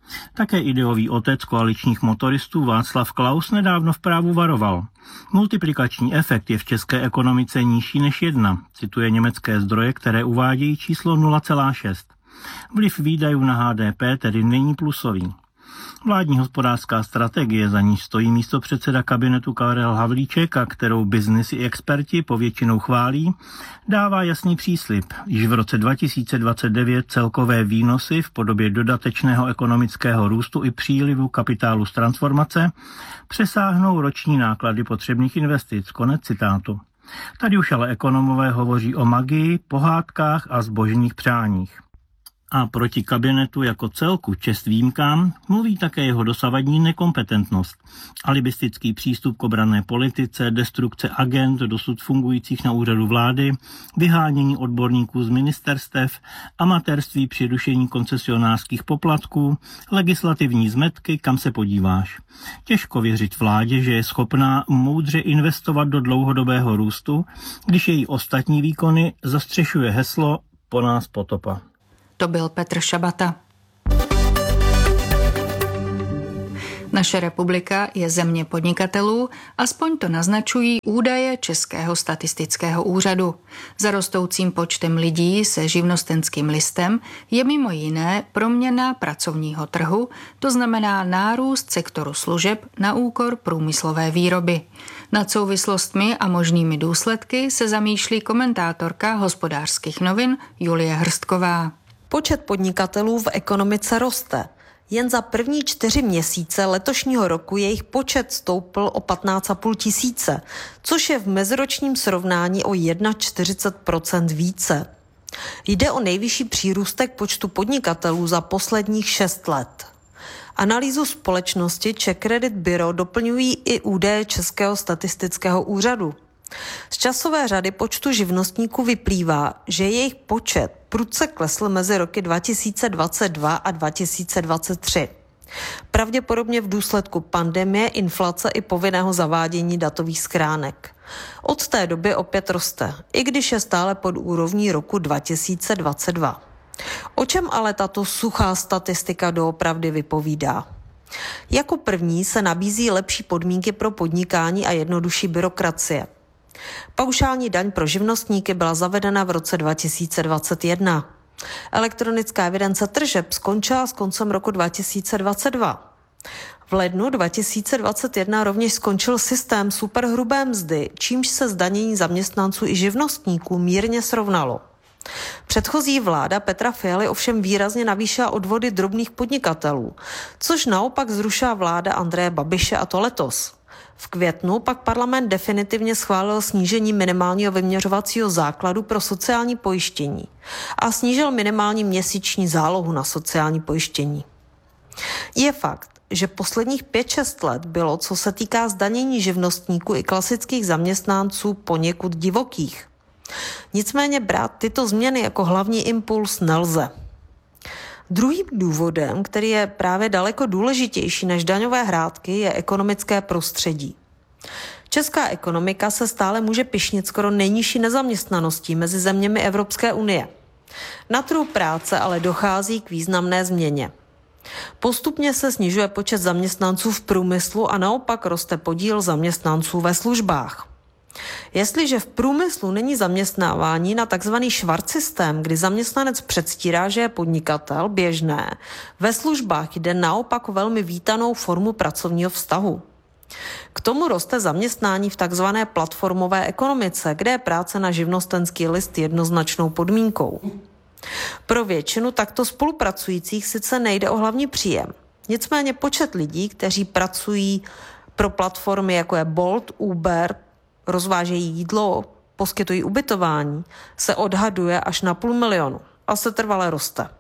Také ideový otec koaličních motoristů Václav Klaus nedávno v Právu varoval. Multiplikační efekt je v české ekonomice nižší než jedna, cituje německé zdroje, které uvádějí číslo nula celá šest. Vliv výdajů na H D P tedy není plusový. Vládní hospodářská strategie, za níž stojí místopředseda kabinetu Karel Havlíček a kterou byznys i experti povětšinou chválí, dává jasný příslib. Již v roce dva tisíce dvacet devět celkové výnosy v podobě dodatečného ekonomického růstu i přílivu kapitálu z transformace přesáhnou roční náklady potřebných investic. Konec citátu. Tady už ale ekonomové hovoří o magii, pohádkách a zbožných přáních. A proti kabinetu jako celku, čest výjimkám, mluví také jeho dosavadní nekompetentnost. Alibistický přístup k obranné politice, destrukce agent dosud fungujících na úřadu vlády, vyhánění odborníků z ministerstev, amatérství při rušení koncesionářských poplatků, legislativní zmetky, kam se podíváš. Těžko věřit vládě, že je schopná moudře investovat do dlouhodobého růstu, když její ostatní výkony zastřešuje heslo po nás potopa. To byl Petr Šabata. Naše republika je země podnikatelů, aspoň to naznačují údaje Českého statistického úřadu. Za rostoucím počtem lidí se živnostenským listem je mimo jiné proměna pracovního trhu, to znamená nárůst sektoru služeb na úkor průmyslové výroby. Nad souvislostmi a možnými důsledky se zamýšlí komentátorka Hospodářských novin Julie Hrstková. Počet podnikatelů v ekonomice roste. Jen za první čtyři měsíce letošního roku jejich počet stoupl o patnáct celá pět tisíce, což je v meziročním srovnání o čtyřicet jedna procent více. Jde o nejvyšší přírůstek počtu podnikatelů za posledních šest let. Analýzu společnosti Czech Credit Bureau doplňují i údaje Českého statistického úřadu. Z časové řady počtu živnostníků vyplývá, že jejich počet prudce klesl mezi roky dva tisíce dvacet dva a dva tisíce dvacet tři. Pravděpodobně v důsledku pandemie, inflace i povinného zavádění datových schránek. Od té doby opět roste, i když je stále pod úrovní roku dva tisíce dvacet dva. O čem ale tato suchá statistika doopravdy vypovídá? Jako první se nabízí lepší podmínky pro podnikání a jednodušší byrokracie. Paušální daň pro živnostníky byla zavedena v roce dva tisíce dvacet jedna. Elektronická evidence tržeb skončila s koncem roku dva tisíce dvacet dva. V lednu dva tisíce dvacet jedna rovněž skončil systém superhrubé mzdy, čímž se zdanění zaměstnanců i živnostníků mírně srovnalo. Předchozí vláda Petra Fialy ovšem výrazně navýšila odvody drobných podnikatelů, což naopak zrušila vláda Andreje Babiše, a to letos. V květnu pak parlament definitivně schválil snížení minimálního vyměřovacího základu pro sociální pojištění a snížil minimální měsíční zálohu na sociální pojištění. Je fakt, že posledních pět šest let bylo, co se týká zdanění živnostníků i klasických zaměstnanců, poněkud divokých. Nicméně brát tyto změny jako hlavní impuls nelze. Druhým důvodem, který je právě daleko důležitější než daňové hrátky, je ekonomické prostředí. Česká ekonomika se stále může pyšnit skoro nejnižší nezaměstnaností mezi zeměmi Evropské unie. Na trhu práce ale dochází k významné změně. Postupně se snižuje počet zaměstnanců v průmyslu a naopak roste podíl zaměstnanců ve službách. Jestliže v průmyslu není zaměstnávání na tzv. švart systém, kdy zaměstnanec předstírá, že je podnikatel, běžné, ve službách jde naopak o velmi vítanou formu pracovního vztahu. K tomu roste zaměstnání v tzv. Platformové ekonomice, kde je práce na živnostenský list jednoznačnou podmínkou. Pro většinu takto spolupracujících sice nejde o hlavní příjem. Nicméně počet lidí, kteří pracují pro platformy jako je Bolt, Uber, rozvážejí jídlo, poskytují ubytování, se odhaduje až na půl milionu a se trvale roste.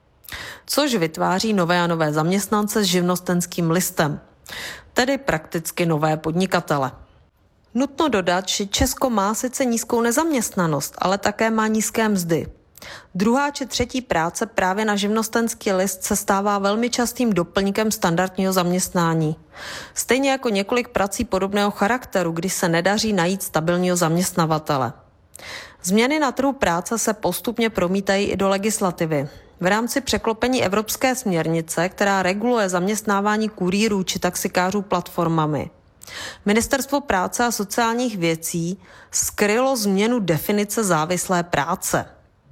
Což vytváří nové a nové zaměstnance s živnostenským listem, tedy prakticky nové podnikatele. Nutno dodat, že Česko má sice nízkou nezaměstnanost, ale také má nízké mzdy. Druhá či třetí práce právě na živnostenský list se stává velmi častým doplňkem standardního zaměstnání. Stejně jako několik prací podobného charakteru, kdy se nedaří najít stabilního zaměstnavatele. Změny na trhu práce se postupně promítají i do legislativy. v rámci překlopení evropské směrnice, která reguluje zaměstnávání kurýrů či taxikářů platformami. Ministerstvo práce a sociálních věcí skrylo změnu definice závislé práce.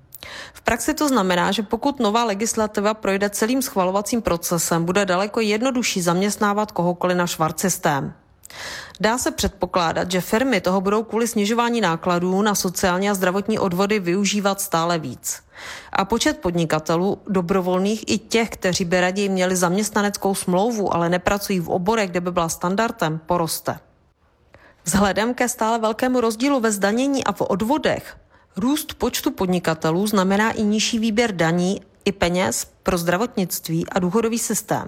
V praxi to znamená, že pokud nová legislativa projde celým schvalovacím procesem, bude daleko jednodušší zaměstnávat kohokoliv na švarcsystém. Dá se předpokládat, že firmy toho budou kvůli snižování nákladů na sociální a zdravotní odvody využívat stále víc. A počet podnikatelů, dobrovolných i těch, kteří by raději měli zaměstnaneckou smlouvu, ale nepracují v oborech, kde by byla standardem, poroste. Vzhledem ke stále velkému rozdílu ve zdanění a v odvodech, růst počtu podnikatelů znamená i nižší výběr daní i peněz pro zdravotnictví a důchodový systém.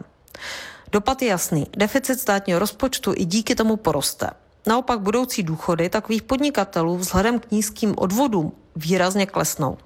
Dopad je jasný. Deficit státního rozpočtu i díky tomu poroste. Naopak budoucí důchody takových podnikatelů vzhledem k nízkým odvodům výrazně klesnou.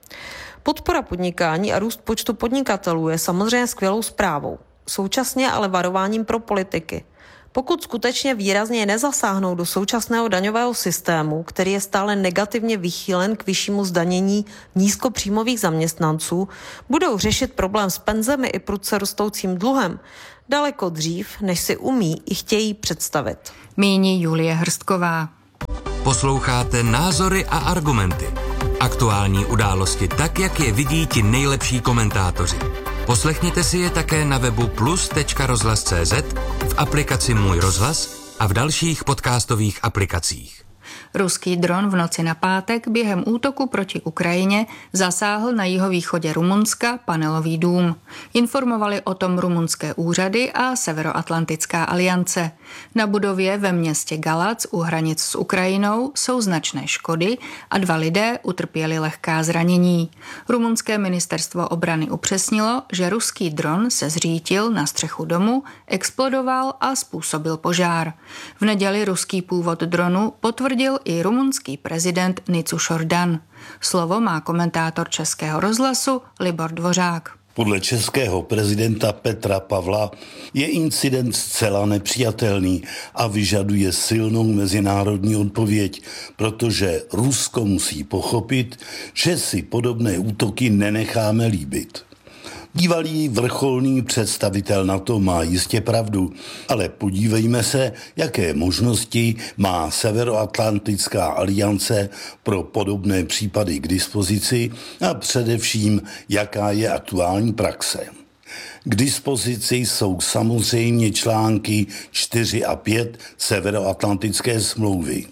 Podpora podnikání a růst počtu podnikatelů je samozřejmě skvělou zprávou. Současně ale varováním pro politiky. Pokud skutečně výrazně nezasáhnou do současného daňového systému, který je stále negativně vychýlen k vyššímu zdanění nízkopříjmových zaměstnanců, budou řešit problém s penzemi i prudce rostoucím dluhem daleko dřív, než si umí i chtějí představit. Míní Julie Hrstková. Posloucháte Názory a argumenty. Aktuální události tak, jak je vidí ti nejlepší komentátoři. Poslechněte si je také na webu plus tečka rozhlas tečka cé zet, v aplikaci Můj rozhlas a v dalších podcastových aplikacích. Ruský dron v noci na pátek během útoku proti Ukrajině zasáhl na jihovýchodě Rumunska panelový dům. Informovali o tom rumunské úřady a Severoatlantická aliance. Na budově ve městě Galac u hranic s Ukrajinou jsou značné škody a dva lidé utrpěli lehká zranění. Rumunské ministerstvo obrany upřesnilo, že ruský dron se zřítil na střechu domu, explodoval a způsobil požár. V neděli ruský původ dronu potvrdil i rumunský prezident Nicuš Jordan. Slovo má komentátor Českého rozhlasu Libor Dvořák. Podle českého prezidenta Petra Pavla je incident zcela nepřijatelný a vyžaduje silnou mezinárodní odpověď, protože Rusko musí pochopit, že si podobné útoky nenecháme líbit. Bývalý vrcholný představitel NATO má jistě pravdu, ale podívejme se, jaké možnosti má Severoatlantická aliance pro podobné případy k dispozici a především, jaká je aktuální praxe. K dispozici jsou samozřejmě články čtyři a pět Severoatlantické smlouvy.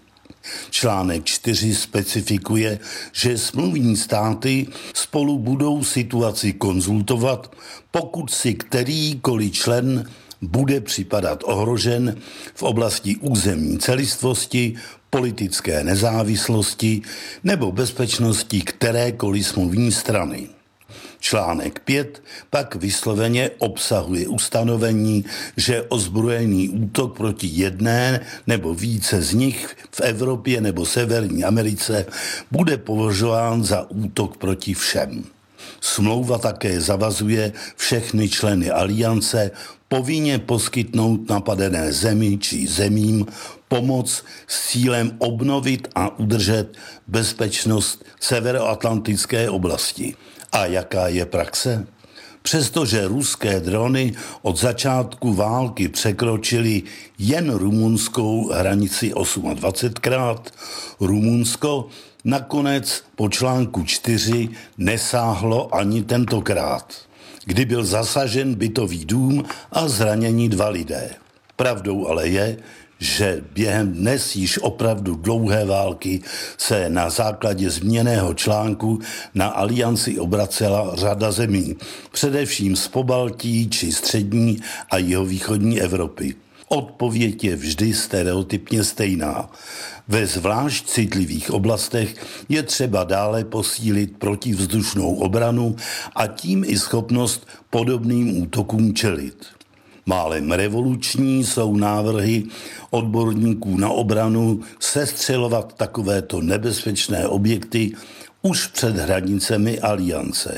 Článek čtyři specifikuje, že smluvní státy spolu budou situaci konzultovat, pokud si kterýkoliv člen bude připadat ohrožen v oblasti územní celistvosti, politické nezávislosti nebo bezpečnosti kterékoliv smluvní strany. Článek pět pak vysloveně obsahuje ustanovení, že ozbrojený útok proti jedné nebo více z nich v Evropě nebo Severní Americe bude považován za útok proti všem. Smlouva také zavazuje všechny členy aliance povinně poskytnout napadené zemi či zemím pomoc s cílem obnovit a udržet bezpečnost severoatlantické oblasti. A jaká je praxe? Přestože ruské drony od začátku války překročily jen rumunskou hranici dvacetosmkrát, Rumunsko nakonec po článku čtyři nesáhlo ani tentokrát, kdy byl zasažen bytový dům a zraněni dva lidé. Pravdou ale je, že během dnes již opravdu dlouhé války se na základě změněného článku na alianci obracela řada zemí, především z Pobaltí či střední a jihovýchodní Evropy. Odpověď je vždy stereotypně stejná. Ve zvlášť citlivých oblastech je třeba dále posílit protivzdušnou obranu a tím i schopnost podobným útokům čelit. Málem revoluční jsou návrhy odborníků na obranu sestřelovat takovéto nebezpečné objekty už před hranicemi aliance.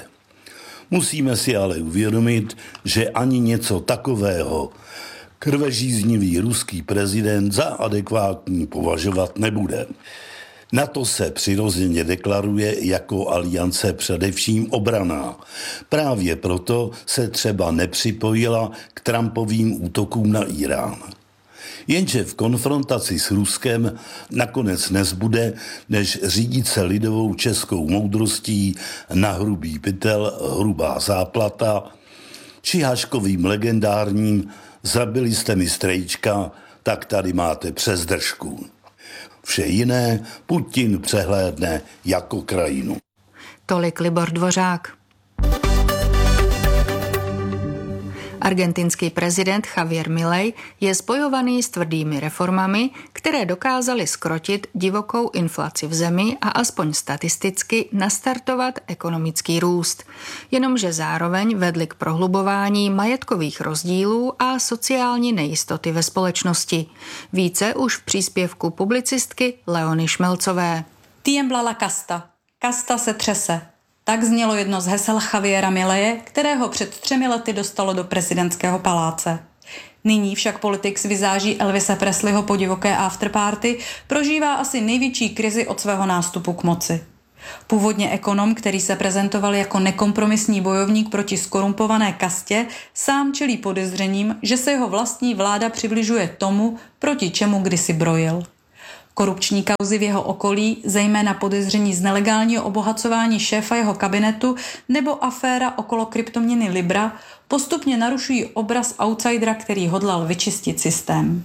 Musíme si ale uvědomit, že ani něco takového krvežíznivý ruský prezident za adekvátní považovat nebude. NATO se přirozeně deklaruje jako aliance především obranná. Právě proto se třeba nepřipojila k Trumpovým útokům na Irán. Jenže v konfrontaci s Ruskem nakonec nezbude, než řídit se lidovou českou moudrostí na hrubý pytel, hrubá záplata, či Haškovým legendárním zabili jste mi strejčka, tak tady máte přes držku. Vše jiné Putin přehlédne jako krajinu. Tolik Libor Dvořák. Argentinský prezident Javier Milei je spojovaný s tvrdými reformami, které dokázaly zkrotit divokou inflaci v zemi a aspoň statisticky nastartovat ekonomický růst. Jenomže zároveň vedly k prohlubování majetkových rozdílů a sociální nejistoty ve společnosti. Více už v příspěvku publicistky Leony Šmelcové. Tiembla la casta. Kasta se třese. Tak znělo jedno z hesel Javiera Mileje, kterého před třemi lety dostalo do prezidentského paláce. Nyní však politik s vizáží Elvise Presleyho po divoké afterparty prožívá asi největší krizi od svého nástupu k moci. Původně ekonom, který se prezentoval jako nekompromisní bojovník proti skorumpované kastě, sám čelí podezřením, že se jeho vlastní vláda přibližuje tomu, proti čemu kdysi brojil. Korupční kauzy v jeho okolí, zejména podezření z nelegálního obohacování šéfa jeho kabinetu nebo aféra okolo kryptoměny Libra, postupně narušují obraz outsidera, který hodlal vyčistit systém.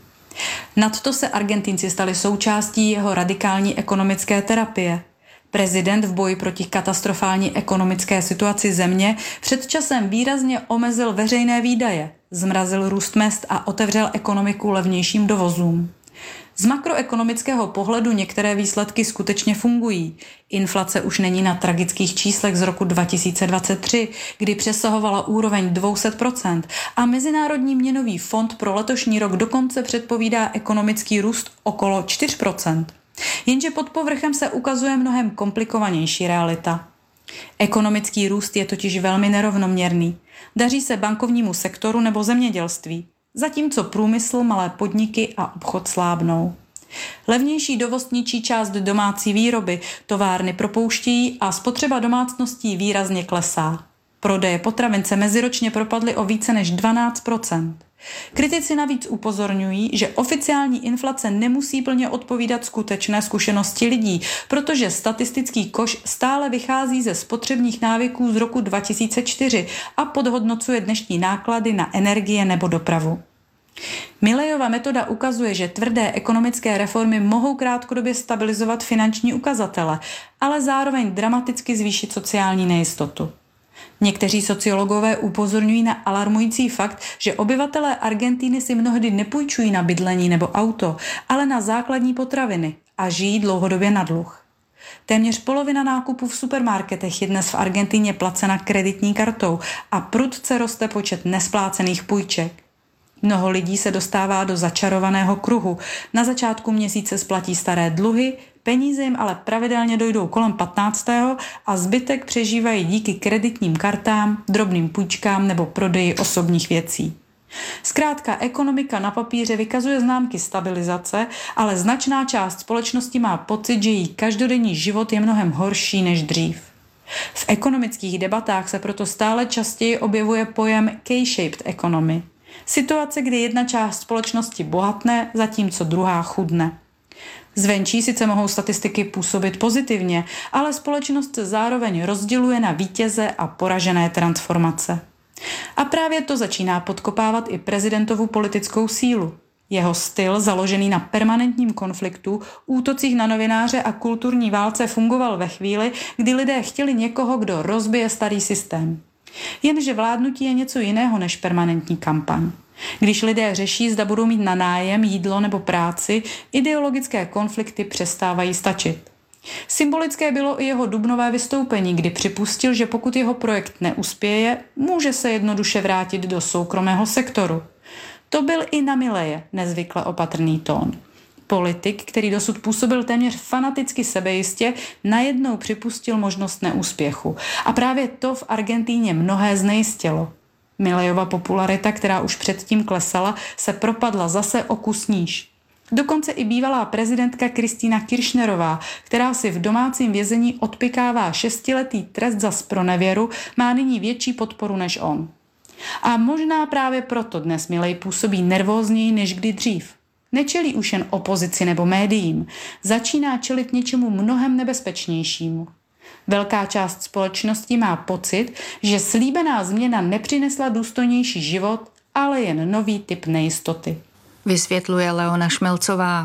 Nadto se Argentinci stali součástí jeho radikální ekonomické terapie. Prezident v boji proti katastrofální ekonomické situaci země před časem výrazně omezil veřejné výdaje, zmrazil růst mezd a otevřel ekonomiku levnějším dovozům. Z makroekonomického pohledu některé výsledky skutečně fungují. Inflace už není na tragických číslech z roku dva tisíce dvacet tři, kdy přesahovala úroveň dvě stě procent a Mezinárodní měnový fond pro letošní rok dokonce předpovídá ekonomický růst okolo čtyři procenta. Jenže pod povrchem se ukazuje mnohem komplikovanější realita. Ekonomický růst je totiž velmi nerovnoměrný. Daří se bankovnímu sektoru nebo zemědělství, zatímco průmysl, malé podniky a obchod slábnou. Levnější dovoz ničí část domácí výroby, továrny propouštějí a spotřeba domácností výrazně klesá. Prodeje potravin se meziročně propadly o více než dvanáct procent. Kritici navíc upozorňují, že oficiální inflace nemusí plně odpovídat skutečné zkušenosti lidí, protože statistický koš stále vychází ze spotřebních návyků z roku dva tisíce čtyři a podhodnocuje dnešní náklady na energie nebo dopravu. Milejova metoda ukazuje, že tvrdé ekonomické reformy mohou krátkodobě stabilizovat finanční ukazatele, ale zároveň dramaticky zvýšit sociální nejistotu. Někteří sociologové upozorňují na alarmující fakt, že obyvatelé Argentiny si mnohdy nepůjčují na bydlení nebo auto, ale na základní potraviny a žijí dlouhodobě na dluh. Téměř polovina nákupů v supermarketech je dnes v Argentině placena kreditní kartou a prudce roste počet nesplácených půjček. Mnoho lidí se dostává do začarovaného kruhu. Na začátku měsíce splatí staré dluhy, peníze jim ale pravidelně dojdou kolem patnáctého a zbytek přežívají díky kreditním kartám, drobným půjčkám nebo prodeji osobních věcí. Zkrátka, ekonomika na papíře vykazuje známky stabilizace, ale značná část společnosti má pocit, že její každodenní život je mnohem horší než dřív. V ekonomických debatách se proto stále častěji objevuje pojem K-shaped economy. Situace, kdy jedna část společnosti bohatne, zatímco druhá chudne. Zvenčí sice mohou statistiky působit pozitivně, ale společnost se zároveň rozděluje na vítěze a poražené transformace. A právě to začíná podkopávat i prezidentovu politickou sílu. Jeho styl, založený na permanentním konfliktu, útocích na novináře a kulturní válce, fungoval ve chvíli, kdy lidé chtěli někoho, kdo rozbije starý systém. Jenže vládnutí je něco jiného než permanentní kampaň. Když lidé řeší, zda budou mít na nájem, jídlo nebo práci, ideologické konflikty přestávají stačit. Symbolické bylo i jeho dubnové vystoupení, kdy připustil, že pokud jeho projekt neuspěje, může se jednoduše vrátit do soukromého sektoru. To byl i na Mileje nezvykle opatrný tón. Politik, který dosud působil téměř fanaticky sebejistě, najednou připustil možnost neúspěchu. A právě to v Argentíně mnohé znejistilo. Milejova popularita, která už předtím klesala, se propadla zase o kus níž. Dokonce i bývalá prezidentka Kristýna Kirchnerová, která si v domácím vězení odpykává šestiletý trest za zpronevěru, má nyní větší podporu než on. A možná právě proto dnes Milej působí nervózněji než kdy dřív. Nečelí už jen opozici nebo médiím, začíná čelit něčemu mnohem nebezpečnějšímu. Velká část společnosti má pocit, že slíbená změna nepřinesla důstojnější život, ale jen nový typ nejistoty. Vysvětluje Leona Šmelcová.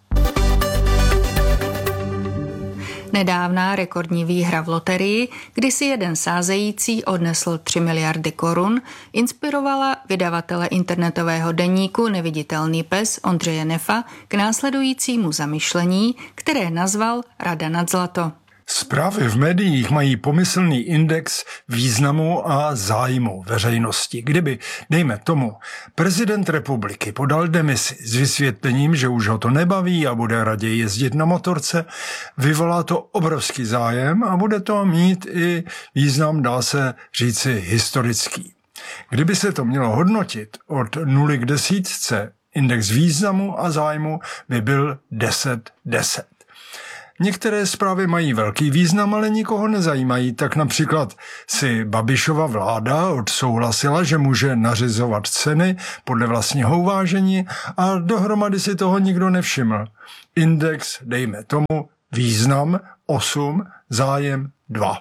Nedávná rekordní výhra v loterii, kdy si jeden sázející odnesl tři miliardy korun, inspirovala vydavatele internetového deníku Neviditelný pes Ondřeje Nefa k následujícímu zamyšlení, které nazval Rada nad zlato. Zprávy v médiích mají pomyslný index významu a zájmu veřejnosti. Kdyby, dejme tomu, prezident republiky podal demisi s vysvětlením, že už ho to nebaví a bude raději jezdit na motorce, vyvolá to obrovský zájem a bude to mít i význam, dá se říci, historický. Kdyby se to mělo hodnotit od nuly k desítce, index významu a zájmu by byl deset deset. Některé zprávy mají velký význam, ale nikoho nezajímají. Tak například si Babišova vláda odsouhlasila, že může nařizovat ceny podle vlastního uvážení a dohromady si toho nikdo nevšiml. Index, dejme tomu, význam osm, zájem dva.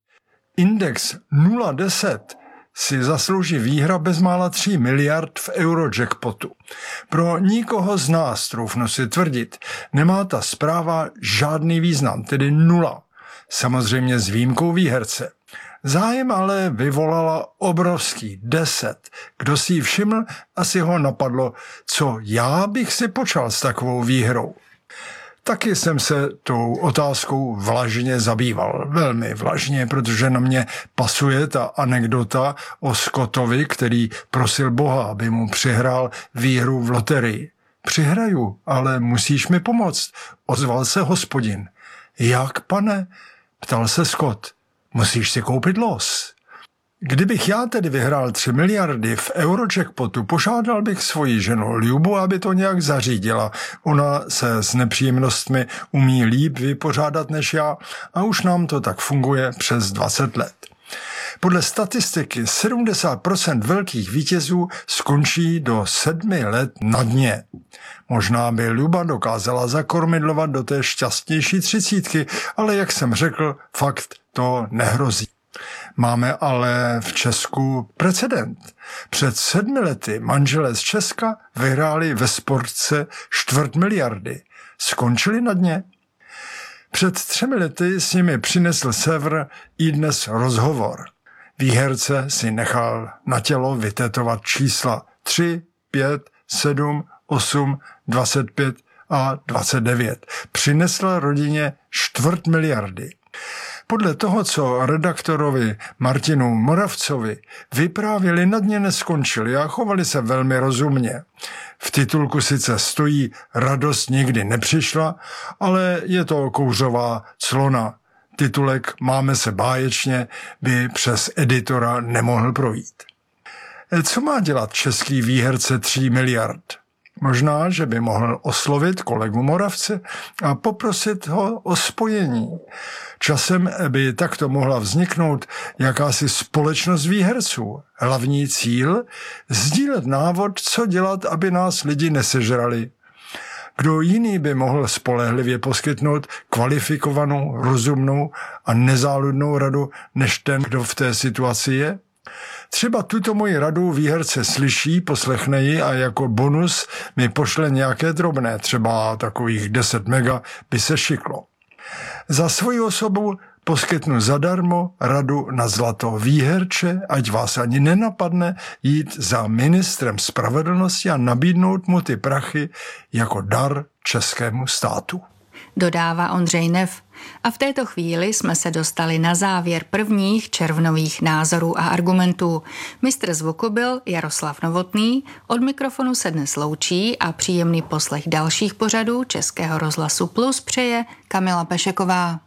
Index nula deset si zaslouží výhra bezmála tři miliard v Eurojackpotu. Pro nikoho z nás, troufnu si tvrdit, nemá ta zpráva žádný význam, tedy nula. Samozřejmě s výjimkou výherce. Zájem ale vyvolala obrovský deset. Kdo si ji všiml, asi ho napadlo, co já bych si počal s takovou výhrou. Taky jsem se tou otázkou vlažně zabýval, velmi vlažně, protože na mě pasuje ta anekdota o Scottovi, který prosil Boha, aby mu přihrál výhru v loterii. Přihraju, ale musíš mi pomoct, ozval se hospodin. Jak, pane? Ptal se Scott. Musíš si koupit los. Kdybych já tedy vyhrál tři miliardy v Eurojackpotu, požádal bych svoji ženu Ljubu, aby to nějak zařídila. Ona se s nepříjemnostmi umí líp vypořádat než já a už nám to tak funguje přes dvacet let. Podle statistiky sedmdesát procent velkých vítězů skončí do sedmi let na dně. Možná by Ljuba dokázala zakormidlovat do té šťastnější třicítky, ale jak jsem řekl, fakt to nehrozí. Máme ale v Česku precedent. Před sedmi lety manželé z Česka vyhráli ve sportce čtvrt miliardy. Skončili na dně. Před třemi lety s nimi přinesl Sever i dnes rozhovor. Výherce si nechal na tělo vytetovat čísla tři, pět, sedm, osm, dvacet pět a dvacet devět. Přinesl rodině čtvrt miliardy. Podle toho, co redaktorovi Martinu Moravcovi vyprávěli, na dně neskončili a chovali se velmi rozumně. V titulku sice stojí radost nikdy nepřišla, ale je to kouřová clona. Titulek Máme se báječně by přes editora nemohl projít. Co má dělat český výherce tří miliard? Možná, že by mohl oslovit kolegu Moravce a poprosit ho o spojení. Časem by takto mohla vzniknout jakási společnost výherců. Hlavní cíl? Sdílet návod, co dělat, aby nás lidi nesežrali. Kdo jiný by mohl spolehlivě poskytnout kvalifikovanou, rozumnou a nezáludnou radu, než ten, kdo v té situaci je? Třeba tuto moji radu výherce slyší, poslechne ji a jako bonus mi pošle nějaké drobné, třeba takových deset mega by se šiklo. Za svoji osobu poskytnu zadarmo radu na zlato výherče, ať vás ani nenapadne jít za ministrem spravedlnosti a nabídnout mu ty prachy jako dar českému státu. Dodává Ondřej Nef. A v této chvíli jsme se dostali na závěr prvních červnových názorů a argumentů. Mistr zvuku byl Jaroslav Novotný, od mikrofonu se dnes loučí a příjemný poslech dalších pořadů Českého rozhlasu Plus přeje Kamila Pešeková.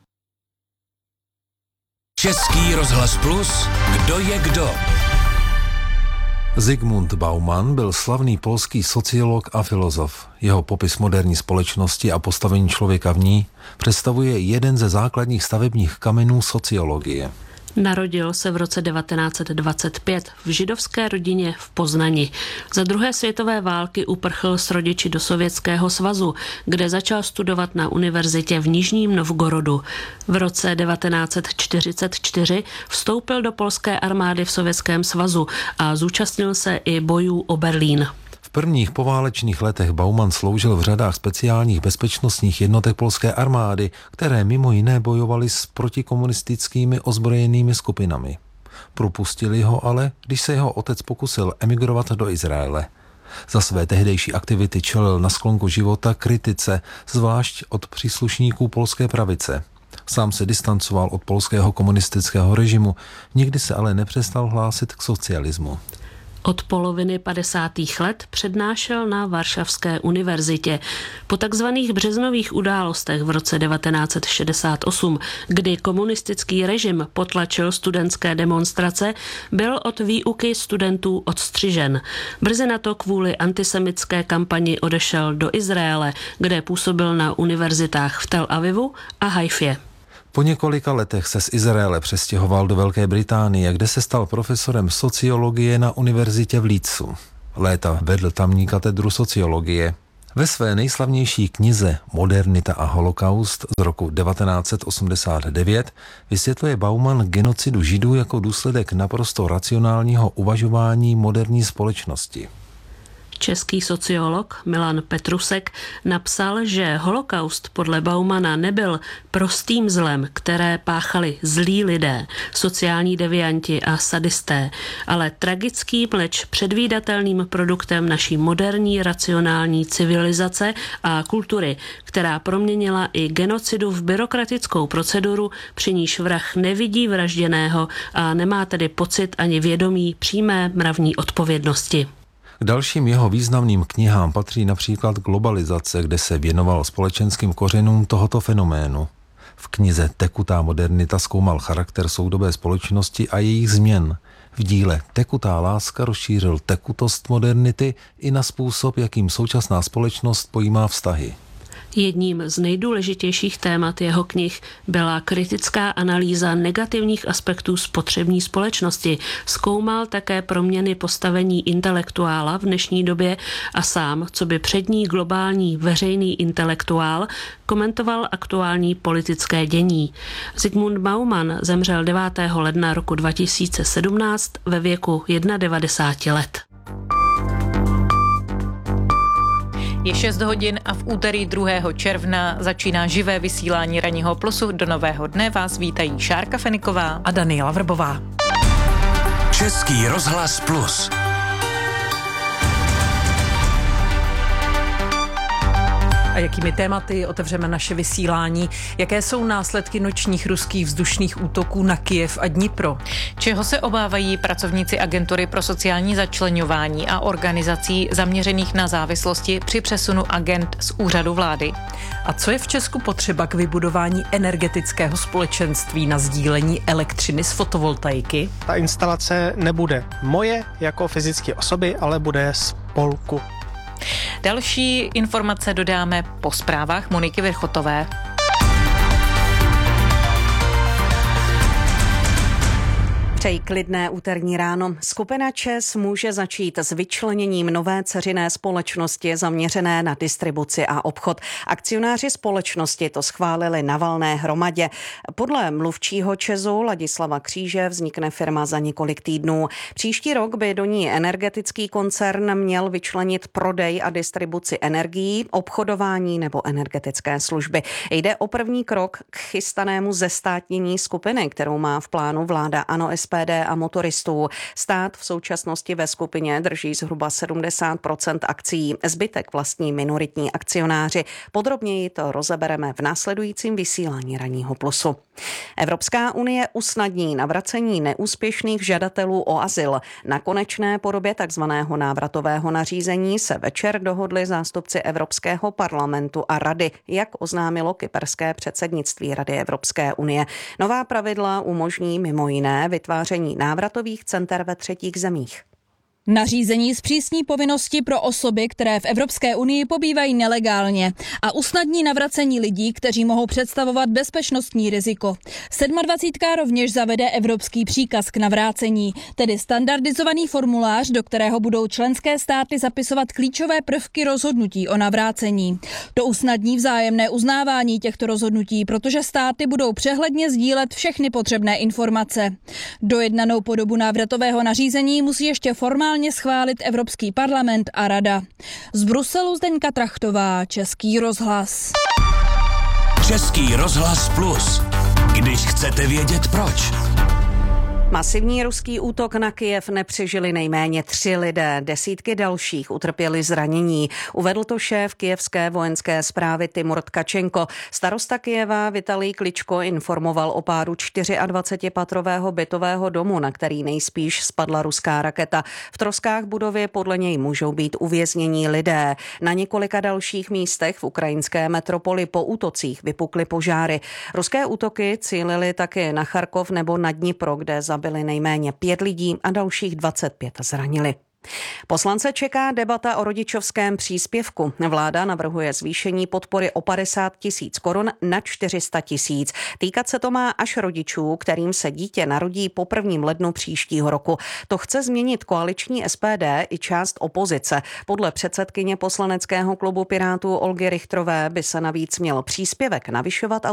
Český rozhlas Plus, kdo je kdo? Zygmunt Bauman byl slavný polský sociolog a filozof. Jeho popis moderní společnosti a postavení člověka v ní představuje jeden ze základních stavebních kamenů sociologie. Narodil se v roce devatenáct set dvacet pět v židovské rodině v Poznani. Za druhé světové války uprchl s rodiči do Sovětského svazu, kde začal studovat na univerzitě v Nižním Novgorodu. V roce devatenáct set čtyřicet čtyři vstoupil do polské armády v Sovětském svazu a zúčastnil se i bojů o Berlín. V prvních poválečných letech Bauman sloužil v řadách speciálních bezpečnostních jednotek polské armády, které mimo jiné bojovaly s protikomunistickými ozbrojenými skupinami. Propustili ho ale, když se jeho otec pokusil emigrovat do Izraele. Za své tehdejší aktivity čelil na sklonku života kritice, zvlášť od příslušníků polské pravice. Sám se distancoval od polského komunistického režimu, nikdy se ale nepřestal hlásit k socialismu. Od poloviny padesátých let přednášel na Varšavské univerzitě. Po takzvaných březnových událostech v roce devatenáct set šedesát osm, kdy komunistický režim potlačil studentské demonstrace, byl od výuky studentů odstřižen. Brzy na to kvůli antisemitské kampani odešel do Izraele, kde působil na univerzitách v Tel Avivu a Haifě. Po několika letech se z Izraele přestěhoval do Velké Británie, kde se stal profesorem sociologie na univerzitě v Leedsu. Léta vedl tamní katedru sociologie. Ve své nejslavnější knize Modernita a holokaust z roku devatenáct set osmdesát devět vysvětluje Bauman genocidu Židů jako důsledek naprosto racionálního uvažování moderní společnosti. Český sociolog Milan Petrusek napsal, že holokaust podle Baumana nebyl prostým zlem, které páchali zlí lidé, sociální devianti a sadisté, ale tragickým, leč předvídatelným produktem naší moderní racionální civilizace a kultury, která proměnila i genocidu v byrokratickou proceduru, při níž vrah nevidí vražděného a nemá tedy pocit ani vědomí přímé mravní odpovědnosti. K dalším jeho významným knihám patří například Globalizace, kde se věnoval společenským kořenům tohoto fenoménu. V knize Tekutá modernita zkoumal charakter soudobé společnosti a jejich změn. V díle Tekutá láska rozšířil tekutost modernity i na způsob, jakým současná společnost pojímá vztahy. Jedním z nejdůležitějších témat jeho knih byla kritická analýza negativních aspektů spotřební společnosti. Zkoumal také proměny postavení intelektuála v dnešní době a sám, co by přední globální veřejný intelektuál, komentoval aktuální politické dění. Zygmunt Bauman zemřel devátého ledna roku dva tisíce sedmnáct ve věku devadesát jedna let. Je šest hodin a v úterý druhého června začíná živé vysílání Ranního plusu. Do nového dne vás vítají Šárka Feniková a Daniela Vrbová. Český rozhlas Plus. A jakými tématy otevřeme naše vysílání? Jaké jsou následky nočních ruských vzdušných útoků na Kyjev a Dnipro? Čeho se obávají pracovníci agentury pro sociální začleňování a organizací zaměřených na závislosti při přesunu agent z úřadu vlády? A co je v Česku potřeba k vybudování energetického společenství na sdílení elektřiny z fotovoltaiky? Ta instalace nebude moje jako fyzické osoby, ale bude spolku. Další informace dodáme po zprávách Moniky Virchotové. Přeji klidné úterní ráno. Skupina ČEZ může začít s vyčleněním nové dceřiné společnosti zaměřené na distribuci a obchod. Akcionáři společnosti to schválili na valné hromadě. Podle mluvčího ČEZu Ladislava Kříže vznikne firma za několik týdnů. Příští rok by do ní energetický koncern měl vyčlenit prodej a distribuci energií, obchodování nebo energetické služby. Jde o první krok k chystanému zestátnění skupiny, kterou má v plánu vláda ANO S P D a motoristů. Stát v současnosti ve skupině drží zhruba sedmdesát procent akcií, zbytek vlastní minoritní akcionáři. Podrobněji to rozebereme v následujícím vysílání Ranního plusu. Evropská unie usnadní navracení neúspěšných žadatelů o azyl. Na konečné podobě takzvaného návratového nařízení se večer dohodli zástupci Evropského parlamentu a rady, jak oznámilo kyperské předsednictví Rady Evropské unie. Nová pravidla umožní mimo jiné vytváření návratových center ve třetích zemích. Nařízení zpřísní povinnosti pro osoby, které v Evropské unii pobývají nelegálně a usnadní navracení lidí, kteří mohou představovat bezpečnostní riziko. sedmadvacítka rovněž zavede evropský příkaz k navrácení, tedy standardizovaný formulář, do kterého budou členské státy zapisovat klíčové prvky rozhodnutí o navrácení. To usnadní vzájemné uznávání těchto rozhodnutí, protože státy budou přehledně sdílet všechny potřebné informace. Dojednanou podobu návratového nařízení musí ještě formálně schválit Evropský parlament a Rada. Z Bruselu Zdeňka Trachtová, Český rozhlas. Český rozhlas Plus. Když chcete vědět proč. Masivní ruský útok na Kyjev nepřežili nejméně tři lidé, desítky dalších utrpěli zranění. Uvedl to šéf kyjevské vojenské správy Timur Tkačenko. Starosta Kyjeva Vitalij Kličko informoval o pádu dvacetipatrového bytového domu, na který nejspíš spadla ruská raketa. V troskách budovy podle něj můžou být uvěznění lidé. Na několika dalších místech v ukrajinské metropoli po útocích vypukly požáry. Ruské útoky cílily taky na Charkov nebo na Dnipro, kde zabili nejméně pět lidí a dalších dvacet pět zranili. Poslance čeká debata o rodičovském příspěvku. Vláda navrhuje zvýšení podpory o padesát tisíc korun na čtyři sta tisíc. Týkat se to má až rodičů, kterým se dítě narodí po prvním lednu příštího roku. To chce změnit koaliční S P D i část opozice. Podle předsedkyně poslaneckého klubu Pirátů Olgy Richterové by se navíc měl příspěvek navyšovat